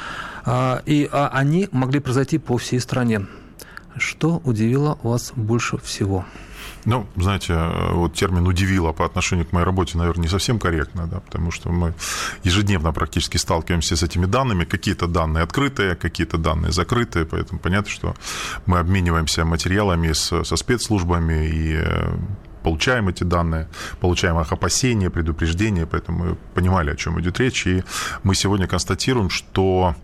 и они могли произойти по всей стране. Что удивило вас больше всего? Ну, знаете, вот термин «удивило» по отношению к моей работе, наверное, не совсем корректно, да, потому что мы ежедневно практически сталкиваемся с этими данными. Какие-то данные открытые, какие-то данные закрытые, поэтому понятно, что мы обмениваемся материалами с, со спецслужбами и получаем эти данные, получаем их опасения, предупреждения, поэтому мы понимали, о чем идет речь, и мы сегодня констатируем, что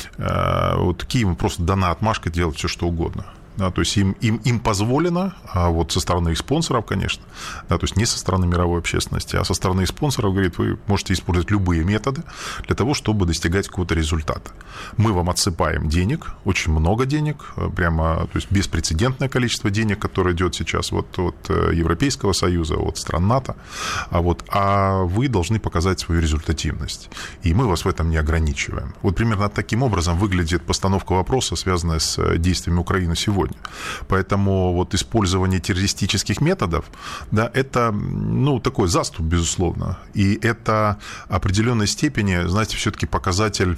э, вот Киеву просто дана отмашка делать все, что угодно. Да, то есть им, им, им позволено, а вот со стороны их спонсоров, конечно, да, то есть не со стороны мировой общественности, а со стороны их спонсоров, говорит, вы можете использовать любые методы для того, чтобы достигать какого-то результата. Мы вам отсыпаем денег, очень много денег, прямо, то есть беспрецедентное количество денег, которое идет сейчас вот от Европейского Союза, от стран НАТО, а, вот, а вы должны показать свою результативность. И мы вас в этом не ограничиваем. Вот примерно таким образом выглядит постановка вопроса, связанная с действиями Украины сегодня. Поэтому вот использование террористических методов, да, это, ну, такой заступ, безусловно. И это в определенной степени, знаете, все-таки показатель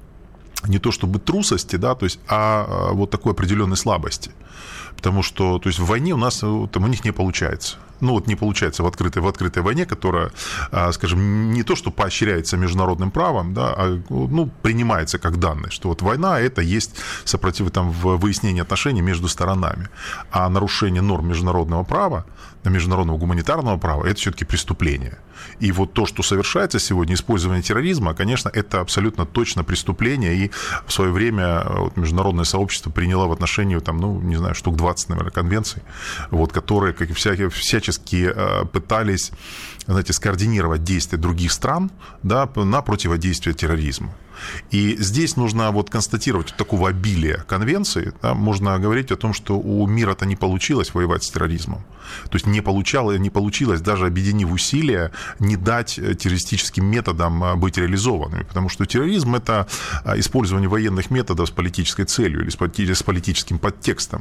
не то чтобы трусости, да, то есть, а вот такой определенной слабости. Потому что, то есть, в войне у нас, там, у них не получается. Ну, вот не получается в открытой, в открытой войне, которая, скажем, не то, что поощряется международным правом, да, а, ну, принимается как данное, что вот война – это есть сопротив, там, выяснение отношений между сторонами. А нарушение норм международного права, международного гуманитарного права – это все-таки преступление. И вот то, что совершается сегодня, использование терроризма, конечно, это абсолютно точно преступление. И в свое время вот, международное сообщество приняло в отношении, там, ну, не знаю, штук двадцать, наверное, конвенций, вот, которые, как всякие, всячески пытались, знаете, скоординировать действия других стран, да, на противодействие терроризму. И здесь нужно вот констатировать вот такого обилия конвенций, да, можно говорить о том, что у мира-то не получилось воевать с терроризмом. То есть не получалось, не получилось, даже объединив усилия, не дать террористическим методам быть реализованными. Потому что терроризм – это использование военных методов с политической целью или с политическим подтекстом.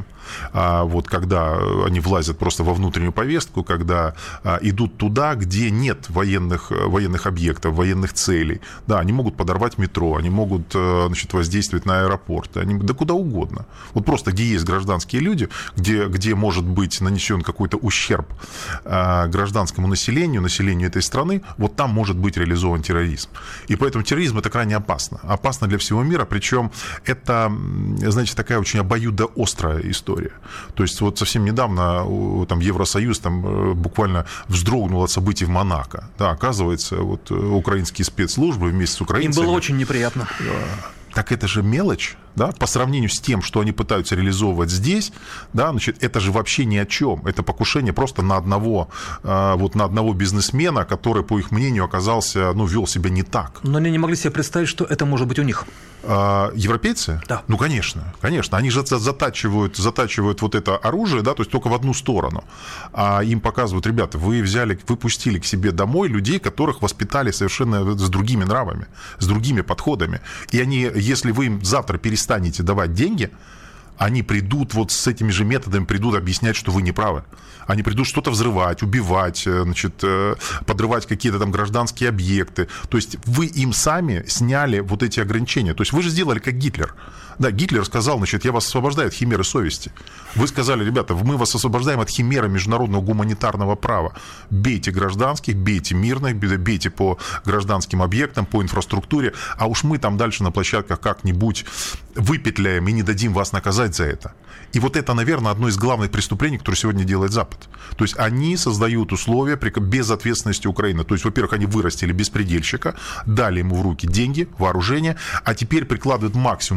Вот когда они влазят просто во внутреннюю повестку, когда идут туда, где нет военных, военных объектов, военных целей. Да, они могут подорвать метро, они могут, значит, воздействовать на аэропорт, они, да куда угодно. Вот просто где есть гражданские люди, где, где может быть нанесен какой-то ущерб гражданскому населению, населению этой страны, вот там может быть реализован терроризм. И поэтому терроризм – это крайне опасно. Опасно для всего мира, причем это, знаете, такая очень обоюдоострая история. То есть вот совсем недавно там, Евросоюз там, буквально вздрогнул от событий в Монако. Да, оказывается, вот, украинские спецслужбы вместе с украинцами... Им было очень неприятно. Так это же мелочь, да, по сравнению с тем, что они пытаются реализовывать здесь, да, значит, это же вообще ни о чем. Это покушение просто на одного, вот на одного бизнесмена, который, по их мнению, оказался, ну, вел себя не так. Но они не могли себе представить, что это может быть у них. Европейцы? Да. Ну, конечно, конечно. Они же затачивают, затачивают вот это оружие, да, то есть только в одну сторону. А им показывают, ребята, вы взяли, вы пустили к себе домой людей, которых воспитали совершенно с другими нравами, с другими подходами. И они, если вы им завтра перестанете давать деньги, они придут вот с этими же методами, придут объяснять, что вы не правы. Они придут что-то взрывать, убивать, значит, подрывать какие-то там гражданские объекты. То есть вы им сами сняли вот эти ограничения. То есть вы же сделали как Гитлер. Да, Гитлер сказал, значит, я вас освобождаю от химеры совести. Вы сказали, ребята, мы вас освобождаем от химеры международного гуманитарного права. Бейте гражданских, бейте мирных, бейте по гражданским объектам, по инфраструктуре, а уж мы там дальше на площадках как-нибудь выпетляем и не дадим вас наказать за это. И вот это, наверное, одно из главных преступлений, которое сегодня делает Запад. То есть они создают условия без ответственности Украины. То есть, во-первых, они вырастили беспредельщика, дали ему в руки деньги, вооружение, а теперь прикладывают максимум усилий,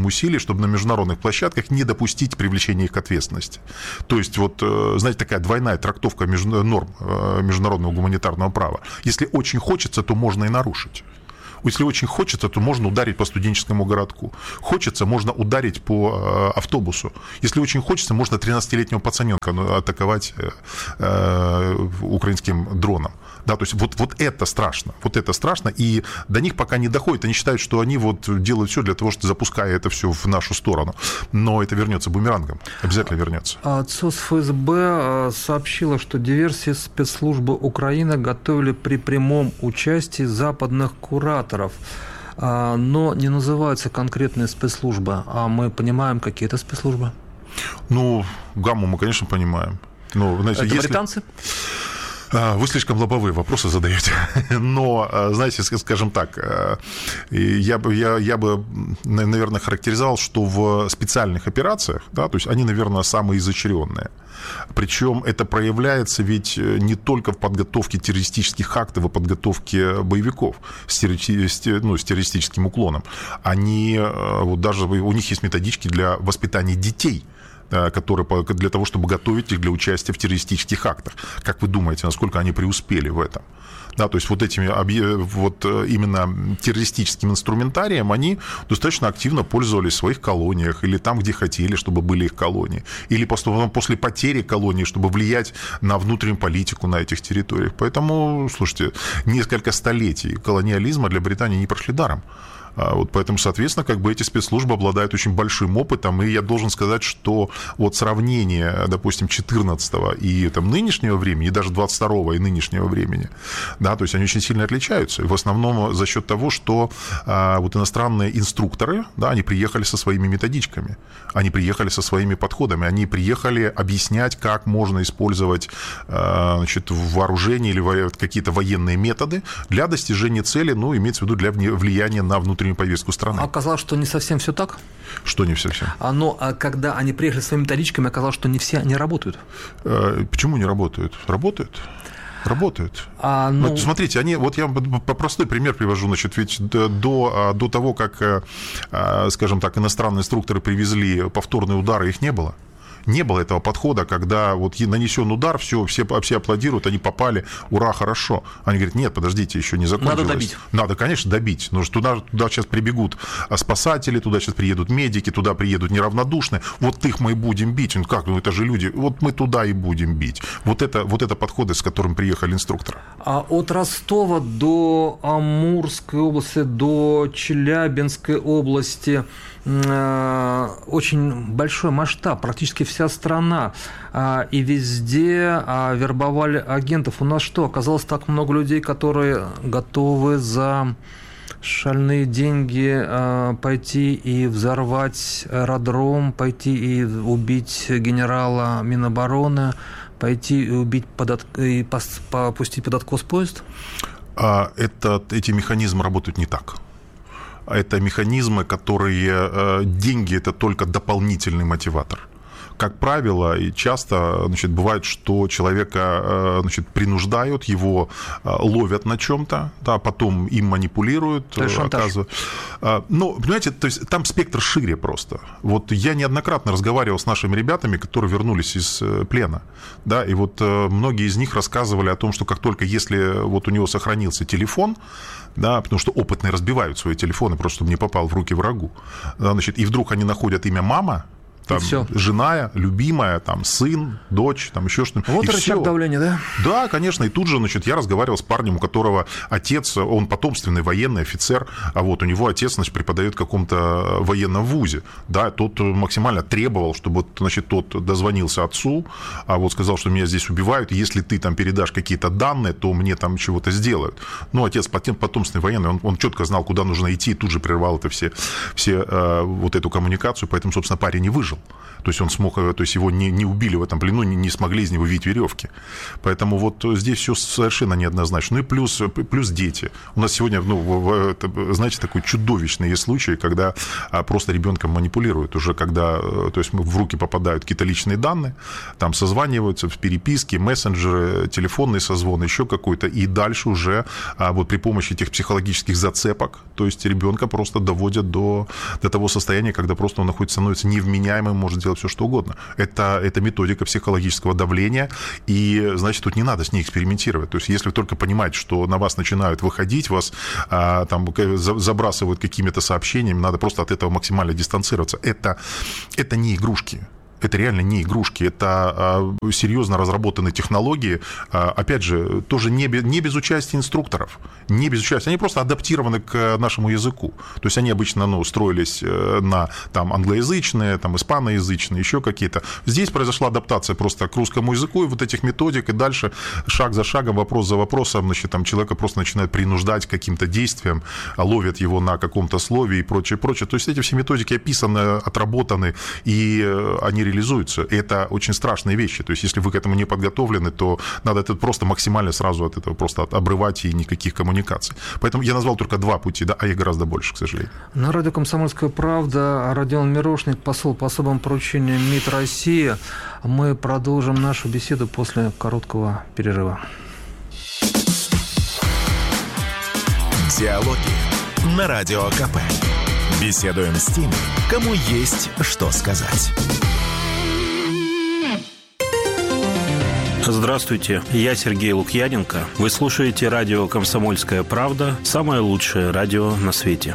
чтобы на международных площадках не допустить привлечения их к ответственности. То есть, вот, знаете, такая двойная трактовка норм международного гуманитарного права. Если очень хочется, то можно и нарушить. Если очень хочется, то можно ударить по студенческому городку. Хочется, можно ударить по автобусу. Если очень хочется, можно тринадцатилетнего пацаненка атаковать украинским дроном. Да, то есть вот, вот это страшно, вот это страшно, и до них пока не доходит, они считают, что они вот делают все для того, чтобы запуская это все в нашу сторону, но это вернется бумерангом, обязательно вернется. ЦОС ФСБ сообщила, что диверсии спецслужбы Украины готовили при прямом участии западных кураторов, но не называются конкретные спецслужбы, а мы понимаем, какие это спецслужбы? Ну, гамму мы, конечно, понимаем. Но, знаете, это если... британцы? Вы слишком лобовые вопросы задаете. Но, знаете, скажем так, я бы, я, я бы, наверное, характеризовал, что в специальных операциях, да, то есть они, наверное, самые изощренные. Причем это проявляется ведь не только в подготовке террористических актов и подготовке боевиков с, террористи... ну, с террористическим уклоном. Они, вот даже у них есть методички для воспитания детей, которые для того, чтобы готовить их для участия в террористических актах. Как вы думаете, насколько они преуспели в этом? Да, то есть вот этими вот именно террористическим инструментарием они достаточно активно пользовались в своих колониях или там, где хотели, чтобы были их колонии, или после потери колонии, чтобы влиять на внутреннюю политику на этих территориях. Поэтому, слушайте, несколько столетий колониализма для Британии не прошли даром. Вот поэтому, соответственно, как бы эти спецслужбы обладают очень большим опытом, и я должен сказать, что вот сравнение, допустим, четырнадцатого и там, нынешнего времени, и даже двадцать второго и нынешнего времени, да, то есть они очень сильно отличаются, и в основном за счет того, что а, вот иностранные инструкторы, да, они приехали со своими методичками, они приехали со своими подходами, они приехали объяснять, как можно использовать а, значит, вооружение или какие-то военные методы для достижения цели, ну, имеется в виду для влияния на внутреннюю повестку страны. Оказалось, что не совсем все так? Что не совсем? Но когда они приехали своими методичками, оказалось, что не все они работают. Почему не работают? Работают. Работают. А, ну... вот, смотрите, они, вот я по простой пример привожу, значит, ведь до, до того, как, скажем так, иностранные инструкторы привезли повторные удары, их не было. Не было этого подхода, когда вот нанесен удар, все, все, все аплодируют, они попали, ура, хорошо. Они говорят, нет, подождите, еще не закончилось. Надо добить. Надо, конечно, добить. Но туда, туда сейчас прибегут спасатели, туда сейчас приедут медики, туда приедут неравнодушные. Вот их мы и будем бить. Ну как, ну это же люди. Вот мы туда и будем бить. Вот это, вот это подходы, с которым приехали инструкторы. А от Ростова до Амурской области, до Челябинской области очень большой масштаб, практически вся страна, и везде вербовали агентов. У нас что, оказалось так много людей, которые готовы за шальные деньги пойти и взорвать аэродром, пойти и убить генерала Минобороны, пойти и убить под, и попустить под откос поезд? Это, эти механизмы работают не так. Это механизмы, которые... Деньги – это только дополнительный мотиватор. Как правило, и часто, значит, бывает, что человека, значит, принуждают, его ловят на чем-то, да, потом им манипулируют, оказывают. Ну, понимаете, то есть там спектр шире просто. Вот я неоднократно разговаривал с нашими ребятами, которые вернулись из плена, да, и вот многие из них рассказывали о том, что как только если вот у него сохранился телефон, да, потому что опытные разбивают свои телефоны, просто чтобы не попал в руки врагу, да, значит, и вдруг они находят имя мама, там, жена, любимая, там, сын, дочь, там, еще что-нибудь. Вот и рычаг все. Давления, да? Да, конечно. И тут же, значит, я разговаривал с парнем, у которого отец, он потомственный военный офицер, а вот у него отец, значит, преподает в каком-то военном вузе. Да, тот максимально требовал, чтобы, значит, тот дозвонился отцу, а вот сказал, что меня здесь убивают, и если ты там передашь какие-то данные, то мне там чего-то сделают. Ну, отец потомственный военный, он, он четко знал, куда нужно идти, и тут же прервал это все, все э, вот эту коммуникацию, поэтому, собственно, парень не выжил. То есть он смог, то есть его не, не убили в этом плену, не, не смогли из него видеть веревки. Поэтому вот здесь все совершенно неоднозначно. Ну и плюс, плюс дети. У нас сегодня, ну, знаете, такой чудовищный есть случай, когда просто ребенком манипулируют. Уже когда, то есть в руки попадают какие-то личные данные, там созваниваются в переписке, мессенджеры, телефонные созвоны, еще какой-то. И дальше уже вот при помощи этих психологических зацепок, то есть ребенка просто доводят до, до того состояния, когда просто он находится, становится невменяемым, может делать все, что угодно. Это, это методика психологического давления, и, значит, тут не надо с ней экспериментировать. То есть, если вы только понимаете, что на вас начинают выходить, вас а, там забрасывают какими-то сообщениями, надо просто от этого максимально дистанцироваться. Это, это не игрушки. Это реально не игрушки, это серьезно разработанные технологии, опять же, тоже не без, не без участия инструкторов, не без участия, они просто адаптированы к нашему языку, то есть они обычно, ну, строились на там, англоязычные, там, испаноязычные, еще какие-то. Здесь произошла адаптация просто к русскому языку и вот этих методик, и дальше шаг за шагом, вопрос за вопросом, значит, там человека просто начинают принуждать к каким-то действиям, ловят его на каком-то слове и прочее, прочее. То есть эти все методики описаны, отработаны, и они реализуются. И это очень страшные вещи. То есть, если вы к этому не подготовлены, то надо это просто максимально сразу от этого просто обрывать и никаких коммуникаций. Поэтому я назвал только два пути, да, а их гораздо больше, к сожалению. На радио «Комсомольская правда» Родион Мирошник, посол по особым поручениям МИД России. Мы продолжим нашу беседу после короткого перерыва. Диалоги на Радио КП. Беседуем с теми, кому есть что сказать. Здравствуйте, я Сергей Лукьяненко. Вы слушаете радио «Комсомольская правда», самое лучшее радио на свете.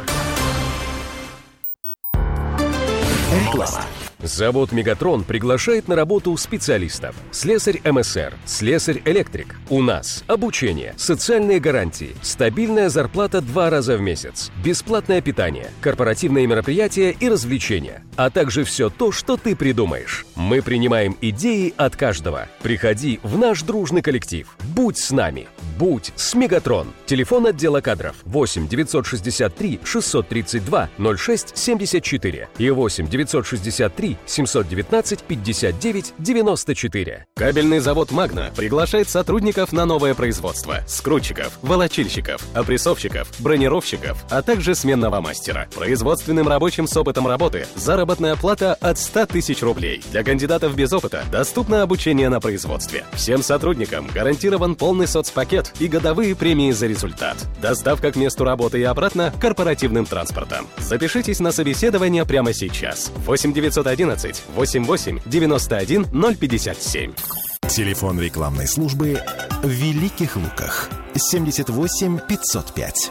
Реклама. Завод «Мегатрон» приглашает на работу специалистов. Слесарь эм эс эр, слесарь-электрик. У нас обучение, социальные гарантии, стабильная зарплата два раза в месяц, бесплатное питание, корпоративные мероприятия и развлечения, а также все то, что ты придумаешь. Мы принимаем идеи от каждого. Приходи в наш дружный коллектив. Будь с нами. Будь с «Мегатрон». Телефон отдела кадров восемь девятьсот шестьдесят три шестьсот тридцать два ноль шесть семьдесят четыре и восемь девятьсот шестьдесят три семьсот девятнадцать пятьдесят девять девяносто четыре. Кабельный завод «Магна» приглашает сотрудников на новое производство. Скрутчиков, волочильщиков, опрессовщиков, бронировщиков, а также сменного мастера. Производственным рабочим с опытом работы заработная плата от ста тысяч рублей. Для кандидатов без опыта доступно обучение на производстве. Всем сотрудникам гарантирован полный соцпакет и годовые премии за результат. Доставка к месту работы и обратно корпоративным транспортом. Запишитесь на собеседование прямо сейчас. восемь девятьсот одиннадцать восемьдесят восемь девяносто один ноль пятьдесят семь. Телефон рекламной службы в Великих Луках. семьдесят восемь пятьсот пять.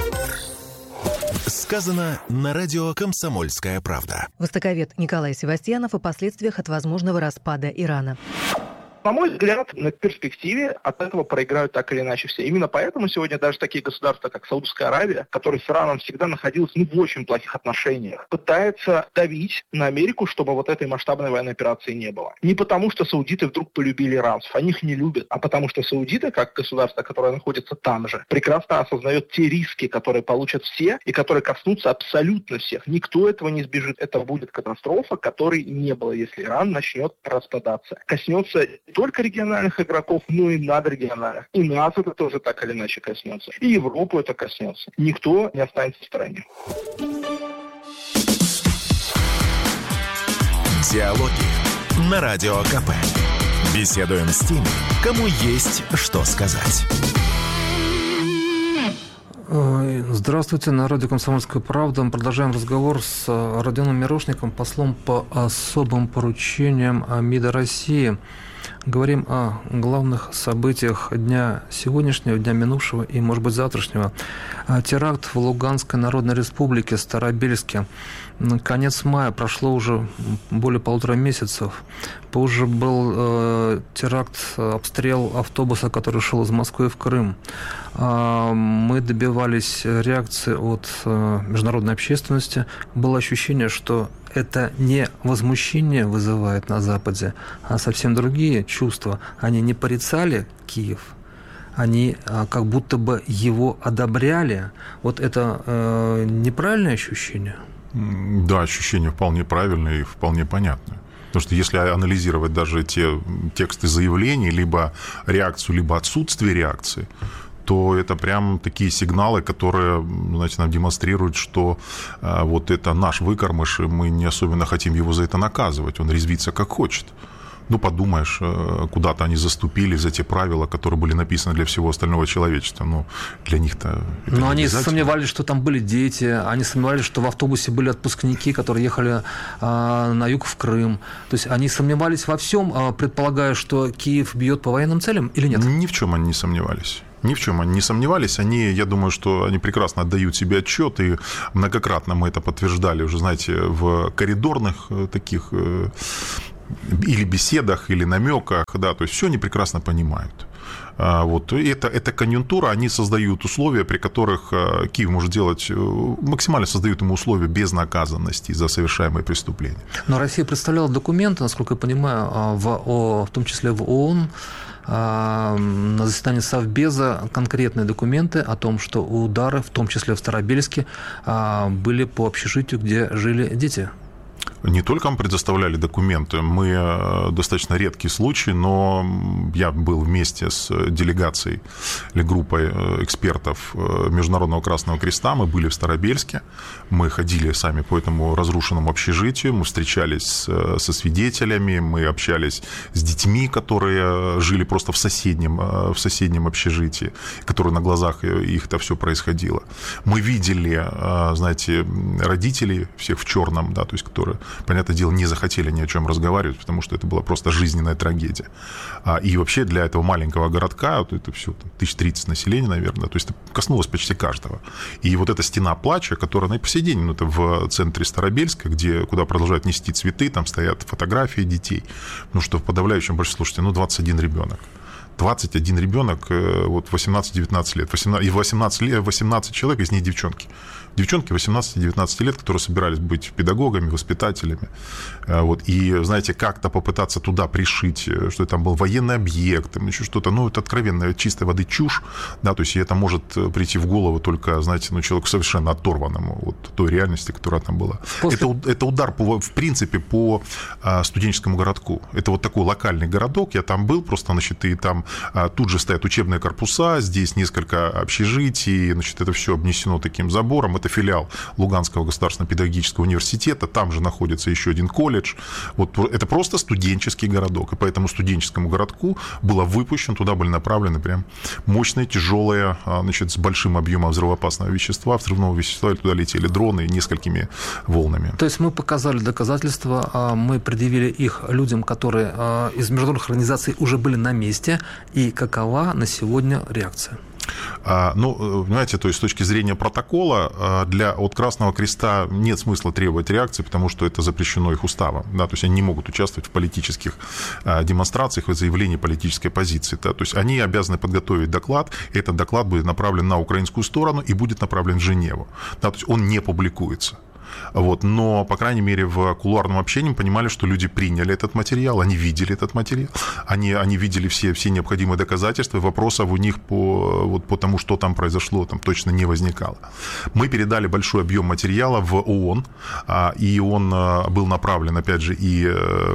Сказано на радио «Комсомольская правда». Востоковед Николай Севастьянов о последствиях от возможного распада Ирана. На мой взгляд, на перспективе от этого проиграют так или иначе все. Именно поэтому сегодня даже такие государства, как Саудовская Аравия, которые с Ираном всегда находились ну, в очень плохих отношениях, пытаются давить на Америку, чтобы вот этой масштабной военной операции не было. Не потому, что саудиты вдруг полюбили иранцев, они их не любят, а потому что саудиты, как государство, которое находится там же, прекрасно осознает те риски, которые получат все и которые коснутся абсолютно всех. Никто этого не избежит. Это будет катастрофа, которой не было, если Иран начнет распадаться. Коснется только региональных игроков, но и надрегиональных. И нас это тоже так или иначе коснется. И Европу это коснется. Никто не останется в стороне. Диалоги на Радио КП. Беседуем с теми, кому есть что сказать. Здравствуйте, на радио «Комсомольская правда». Мы продолжаем разговор с Родионом Мирошником, послом по особым поручениям МИДа России. Говорим о главных событиях дня сегодняшнего, дня минувшего и, может быть, завтрашнего. Теракт в Луганской Народной Республике, Старобельске. Конец мая, прошло уже более полутора месяцев. Позже был э, теракт, обстрел автобуса, который шел из Москвы в Крым. Э, мы добивались реакции от э, международной общественности. Было ощущение, что это не возмущение вызывает на Западе, а совсем другие чувства. Они не порицали Киев, они а, как будто бы его одобряли. Вот это э, неправильное ощущение? Да, ощущения вполне правильные и вполне понятные. Потому что если анализировать даже те тексты заявлений, либо реакцию, либо отсутствие реакции, то это прям такие сигналы, которые, знаете, нам демонстрируют, что а, вот это наш выкормыш, и мы не особенно хотим его за это наказывать, он резвится как хочет. Ну, подумаешь, куда-то они заступили за те правила, которые были написаны для всего остального человечества. Ну, для них-то это Но они сомневались, что там были дети, они сомневались, что в автобусе были отпускники, которые ехали а, на юг в Крым. То есть они сомневались во всем, а, предполагая, что Киев бьет по военным целям или нет? Ни в чем они не сомневались. Ни в чем они не сомневались. Они, я думаю, что они прекрасно отдают себе отчет, и многократно мы это подтверждали уже, знаете, в коридорных таких или беседах, или намеках, да, то есть все они прекрасно понимают. Вот. И это, это конъюнктура, они создают условия, при которых Киев может делать, максимально создают ему условия безнаказанности за совершаемые преступления. Но Россия представляла документы, насколько я понимаю, в, в том числе в ООН, на заседании Совбеза конкретные документы о том, что удары, в том числе в Старобельске, были по общежитию, где жили дети. Не только мы предоставляли документы, мы достаточно редкий случай, но я был вместе с делегацией или группой экспертов Международного Красного Креста, мы были в Старобельске, мы ходили сами по этому разрушенному общежитию, мы встречались со свидетелями, мы общались с детьми, которые жили просто в соседнем, в соседнем общежитии, которые на глазах их это все происходило. Мы видели, знаете, родителей всех в черном, да, то есть которые, понятное дело, не захотели ни о чем разговаривать, потому что это была просто жизненная трагедия. И вообще для этого маленького городка, вот это все, тысяча тридцать населения, наверное, то есть это коснулось почти каждого. И вот эта стена плача, которая на по сей день, ну, это в центре Старобельска, где, куда продолжают нести цветы, там стоят фотографии детей, потому что в подавляющем большинстве, слушайте, ну, двадцать один ребенок. двадцать один ребенок, вот восемнадцать-девятнадцать лет, восемнадцать, и восемнадцать, лет, восемнадцать человек, из них девчонки. Девчонки восемнадцати-девятнадцати лет, которые собирались быть педагогами, воспитателями. Вот. И, знаете, как-то попытаться туда пришить, что там был военный объект, там еще что-то, ну, это откровенная чистой воды чушь, да, то есть это может прийти в голову только, знаете, ну, человеку совершенно оторванному от той реальности, которая там была. После... Это, это удар, по, в принципе, по студенческому городку. Это вот такой локальный городок, я там был, просто, значит, и там тут же стоят учебные корпуса, здесь несколько общежитий, значит, это все обнесено таким забором, это филиал Луганского государственного педагогического университета, там же находится еще один колледж. Вот это просто студенческий городок, и по этому студенческому городку было выпущено, туда были направлены прям мощные, тяжелые, значит, с большим объемом взрывоопасного вещества, взрывного вещества, и туда летели дроны несколькими волнами. То есть мы показали доказательства, мы предъявили их людям, которые из международных организаций уже были на месте, и какова на сегодня реакция? Ну, понимаете, то есть с точки зрения протокола для, от Красного Креста нет смысла требовать реакции, потому что это запрещено их уставом. Да, то есть они не могут участвовать в политических демонстрациях, в заявлении политической позиции. Да, то есть они обязаны подготовить доклад, и этот доклад будет направлен на украинскую сторону и будет направлен в Женеву. Да, то есть он не публикуется. Вот, но, по крайней мере, в кулуарном общении мы понимали, что люди приняли этот материал, они видели этот материал, они, они видели все, все необходимые доказательства, и вопросов у них по, вот, по тому, что там произошло, там точно не возникало. Мы передали большой объем материала в ООН, и он был направлен, опять же, и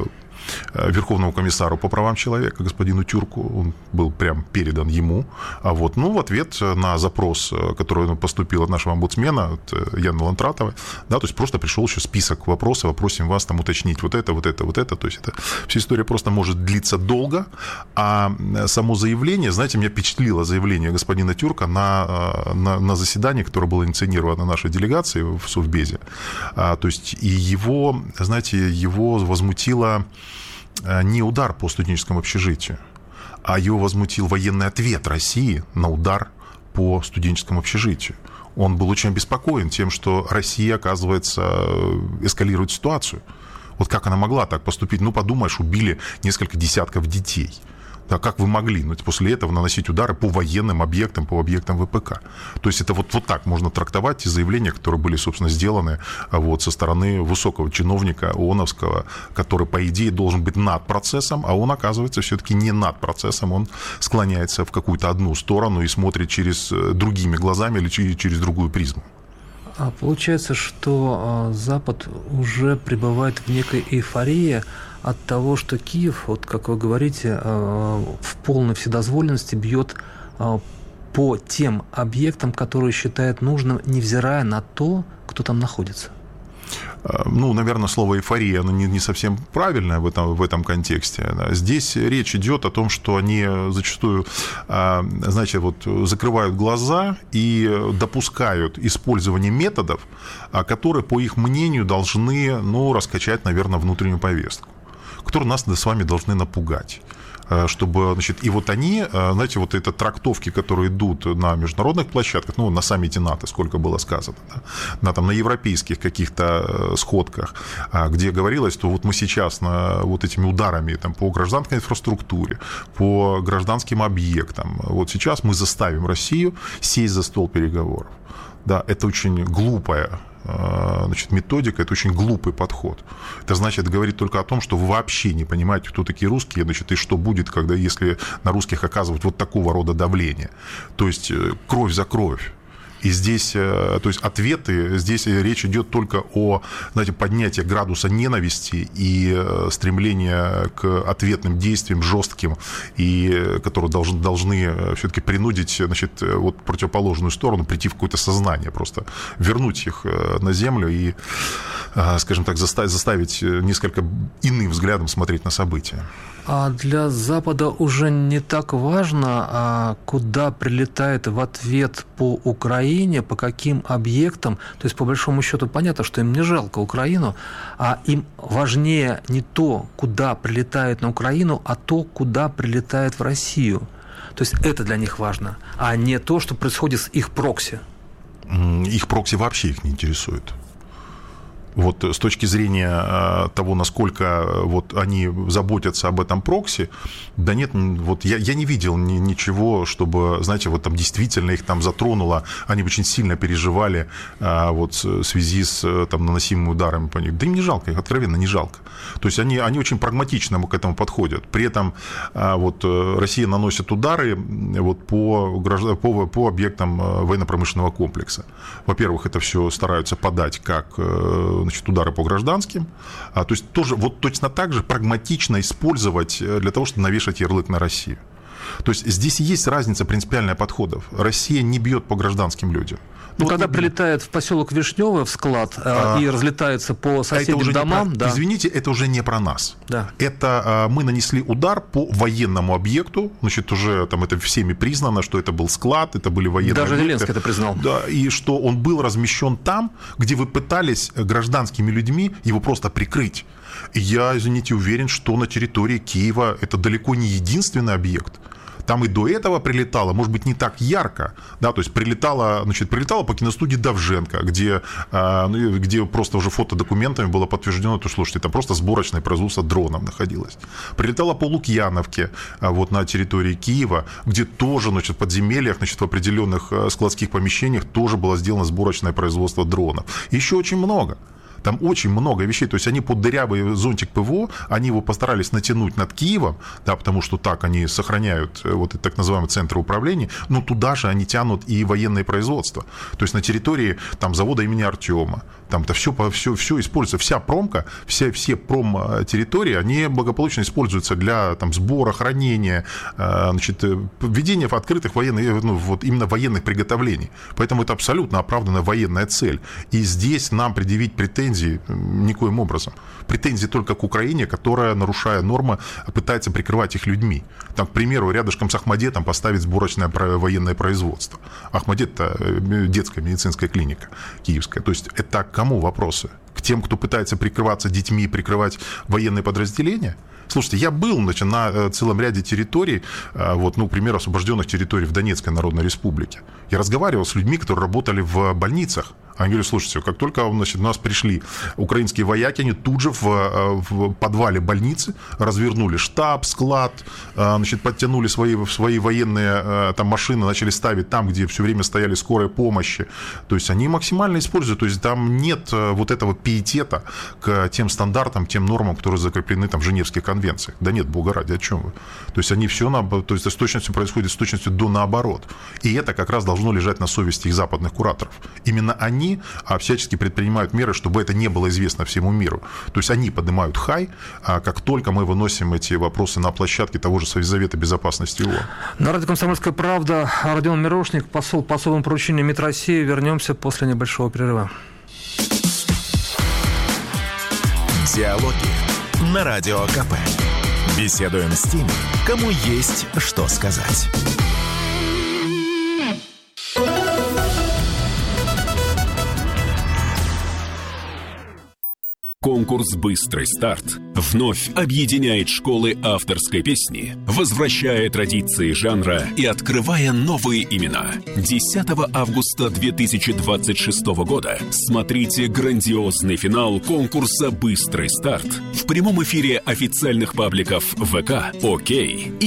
Верховному комиссару по правам человека, господину Тюрку, он был прям передан ему. А вот, ну, в ответ на запрос, который поступил от нашего омбудсмена, от Яны Лантратовой, да, то есть просто пришел еще список вопросов, просим вас там уточнить вот это, вот это, вот это, то есть это вся история просто может длиться долго, а само заявление, знаете, меня впечатлило заявление господина Тюрка на, на, на заседании, которое было инициировано нашей делегацией в Совбезе, а, то есть и его, знаете, его возмутило не удар по студенческому общежитию, а его возмутил военный ответ России на удар по студенческому общежитию. Он был очень обеспокоен тем, что Россия, оказывается, эскалирует ситуацию. Вот как она могла так поступить? Ну, подумаешь, убили несколько десятков детей. Да, как вы могли, ну, после этого наносить удары по военным объектам, по объектам ВПК? То есть это вот, вот так можно трактовать те заявления, которые были, собственно, сделаны вот, со стороны высокого чиновника ООНовского, который, по идее, должен быть над процессом, а он, оказывается, все-таки не над процессом, он склоняется в какую-то одну сторону и смотрит через другими глазами или через другую призму. А получается, что Запад уже пребывает в некой эйфории от того, что Киев, вот как вы говорите, в полной вседозволенности бьет по тем объектам, которые считает нужным, невзирая на то, кто там находится. Ну, наверное, слово «эйфория» оно не, не совсем правильное в этом, в этом контексте. Здесь речь идет о том, что они зачастую, знаете, вот закрывают глаза и допускают использование методов, которые, по их мнению, должны, ну, раскачать, наверное, внутреннюю повестку, которые нас с вами должны напугать. Чтобы, значит, и вот они, знаете, вот это трактовки, которые идут на международных площадках, ну, на саммите НАТО, сколько было сказано, да, на, там, на европейских каких-то сходках, где говорилось, что вот мы сейчас на, вот этими ударами там, по гражданской инфраструктуре, по гражданским объектам, вот сейчас мы заставим Россию сесть за стол переговоров. Да, это очень глупая, значит, методика, это очень глупый подход. Это значит, говорит только о том, что вы вообще не понимаете, кто такие русские, значит, и что будет, когда, если на русских оказывать вот такого рода давление. То есть кровь за кровь. И здесь, то есть ответы, здесь речь идет только о, знаете, поднятии градуса ненависти и стремления к ответным действиям жестким, и которые должны, должны все-таки принудить, значит, вот противоположную сторону прийти в какое-то сознание, просто вернуть их на землю и, скажем так, заставить, заставить несколько иным взглядом смотреть на события. А для Запада уже не так важно, куда прилетает в ответ по Украине, по каким объектам. То есть, по большому счету, понятно, что им не жалко Украину, а им важнее не то, куда прилетает на Украину, а то, куда прилетает в Россию. То есть, это для них важно, а не то, что происходит с их прокси. Их прокси вообще их не интересует. Вот с точки зрения того, насколько вот они заботятся об этом прокси, да нет, вот я, я не видел ни, ничего, чтобы, знаете, вот там действительно их там затронуло, они очень сильно переживали вот в связи с там наносимыми ударами по них. Да им не жалко, их откровенно не жалко. То есть они, они очень прагматично к этому подходят. При этом вот Россия наносит удары вот по, по, по объектам военно-промышленного комплекса. Во-первых, это все стараются подать как, значит, удары по гражданским, а, то есть тоже вот точно так же прагматично использовать для того, чтобы навешать ярлык на Россию. То есть здесь есть разница принципиальная подходов. Россия не бьет по гражданским людям. Ну, вот когда вот, прилетает в поселок Вишневый в склад а, и разлетается по соседним домам... Про, да. Извините, это уже не про нас. Да. Это а, мы нанесли удар по военному объекту, значит, уже там это всеми признано, что это был склад, это были военные Даже объекты. Зеленский это признал. Да, и что он был размещен там, где вы пытались гражданскими людьми его просто прикрыть. И я, извините, уверен, что на территории Киева это далеко не единственный объект. Там и до этого прилетало, может быть, не так ярко, да, то есть прилетало, значит, прилетало по киностудии Довженко, где, где просто уже фотодокументами было подтверждено, то, слушайте, там просто сборочное производство дронов находилось. Прилетало по Лукьяновке, вот на территории Киева, где тоже, значит, в подземельях, значит, в определенных складских помещениях тоже было сделано сборочное производство дронов. Еще очень много. Там очень много вещей, то есть они под дырявый зонтик ПВО, они его постарались натянуть над Киевом, да, потому что так они сохраняют вот этот так называемый центр управления, но туда же они тянут и военное производство. То есть на территории там, завода имени Артема, там-то все, все, все используется, вся промка, все, все промтерритории, они благополучно используются для там, сбора, хранения, значит, введения в открытых военных, ну, вот именно военных приготовлений. Поэтому это абсолютно оправданная военная цель. И здесь нам предъявить претензии никоим образом. Претензии только к Украине, которая, нарушая нормы, пытается прикрывать их людьми. Там, к примеру, рядышком с Ахмадетом поставить сборочное военное производство. Ахмадет – это детская медицинская клиника киевская. То есть это к кому вопросы? К тем, кто пытается прикрываться детьми, прикрывать военные подразделения? Слушайте, я был, значит, на целом ряде территорий, вот, ну, к примеру, освобожденных территорий в Донецкой Народной Республике. Я разговаривал с людьми, которые работали в больницах. Они говорят, слушайте, как только, значит, у нас пришли украинские вояки, они тут же в, в подвале больницы развернули штаб, склад, значит, подтянули свои, свои военные там, машины, начали ставить там, где все время стояли скорые помощи. То есть они максимально используют, то есть там нет вот этого пиетета к тем стандартам, тем нормам, которые закреплены там, в Женевских конвенциях. Да нет, бога ради, о чем вы? То есть они все, на, то есть с точностью происходит с точностью до наоборот. И это как раз должно лежать на совести их западных кураторов. Именно они они всячески предпринимают меры, чтобы это не было известно всему миру. То есть они поднимают хай, как только мы выносим эти вопросы на площадке того же Совета Безопасности ООН. На радио «Комсомольская правда» Родион Мирошник, посол по особому поручению МИД России. Вернемся после небольшого перерыва. Диалоги на Радио КП. Беседуем с теми, кому есть что сказать. Конкурс «Быстрый старт» вновь объединяет школы авторской песни, возвращая традиции жанра и открывая новые имена. десятого августа две тысячи двадцать шестого года смотрите грандиозный финал конкурса «Быстрый старт» в прямом эфире официальных пабликов ВК, ОК и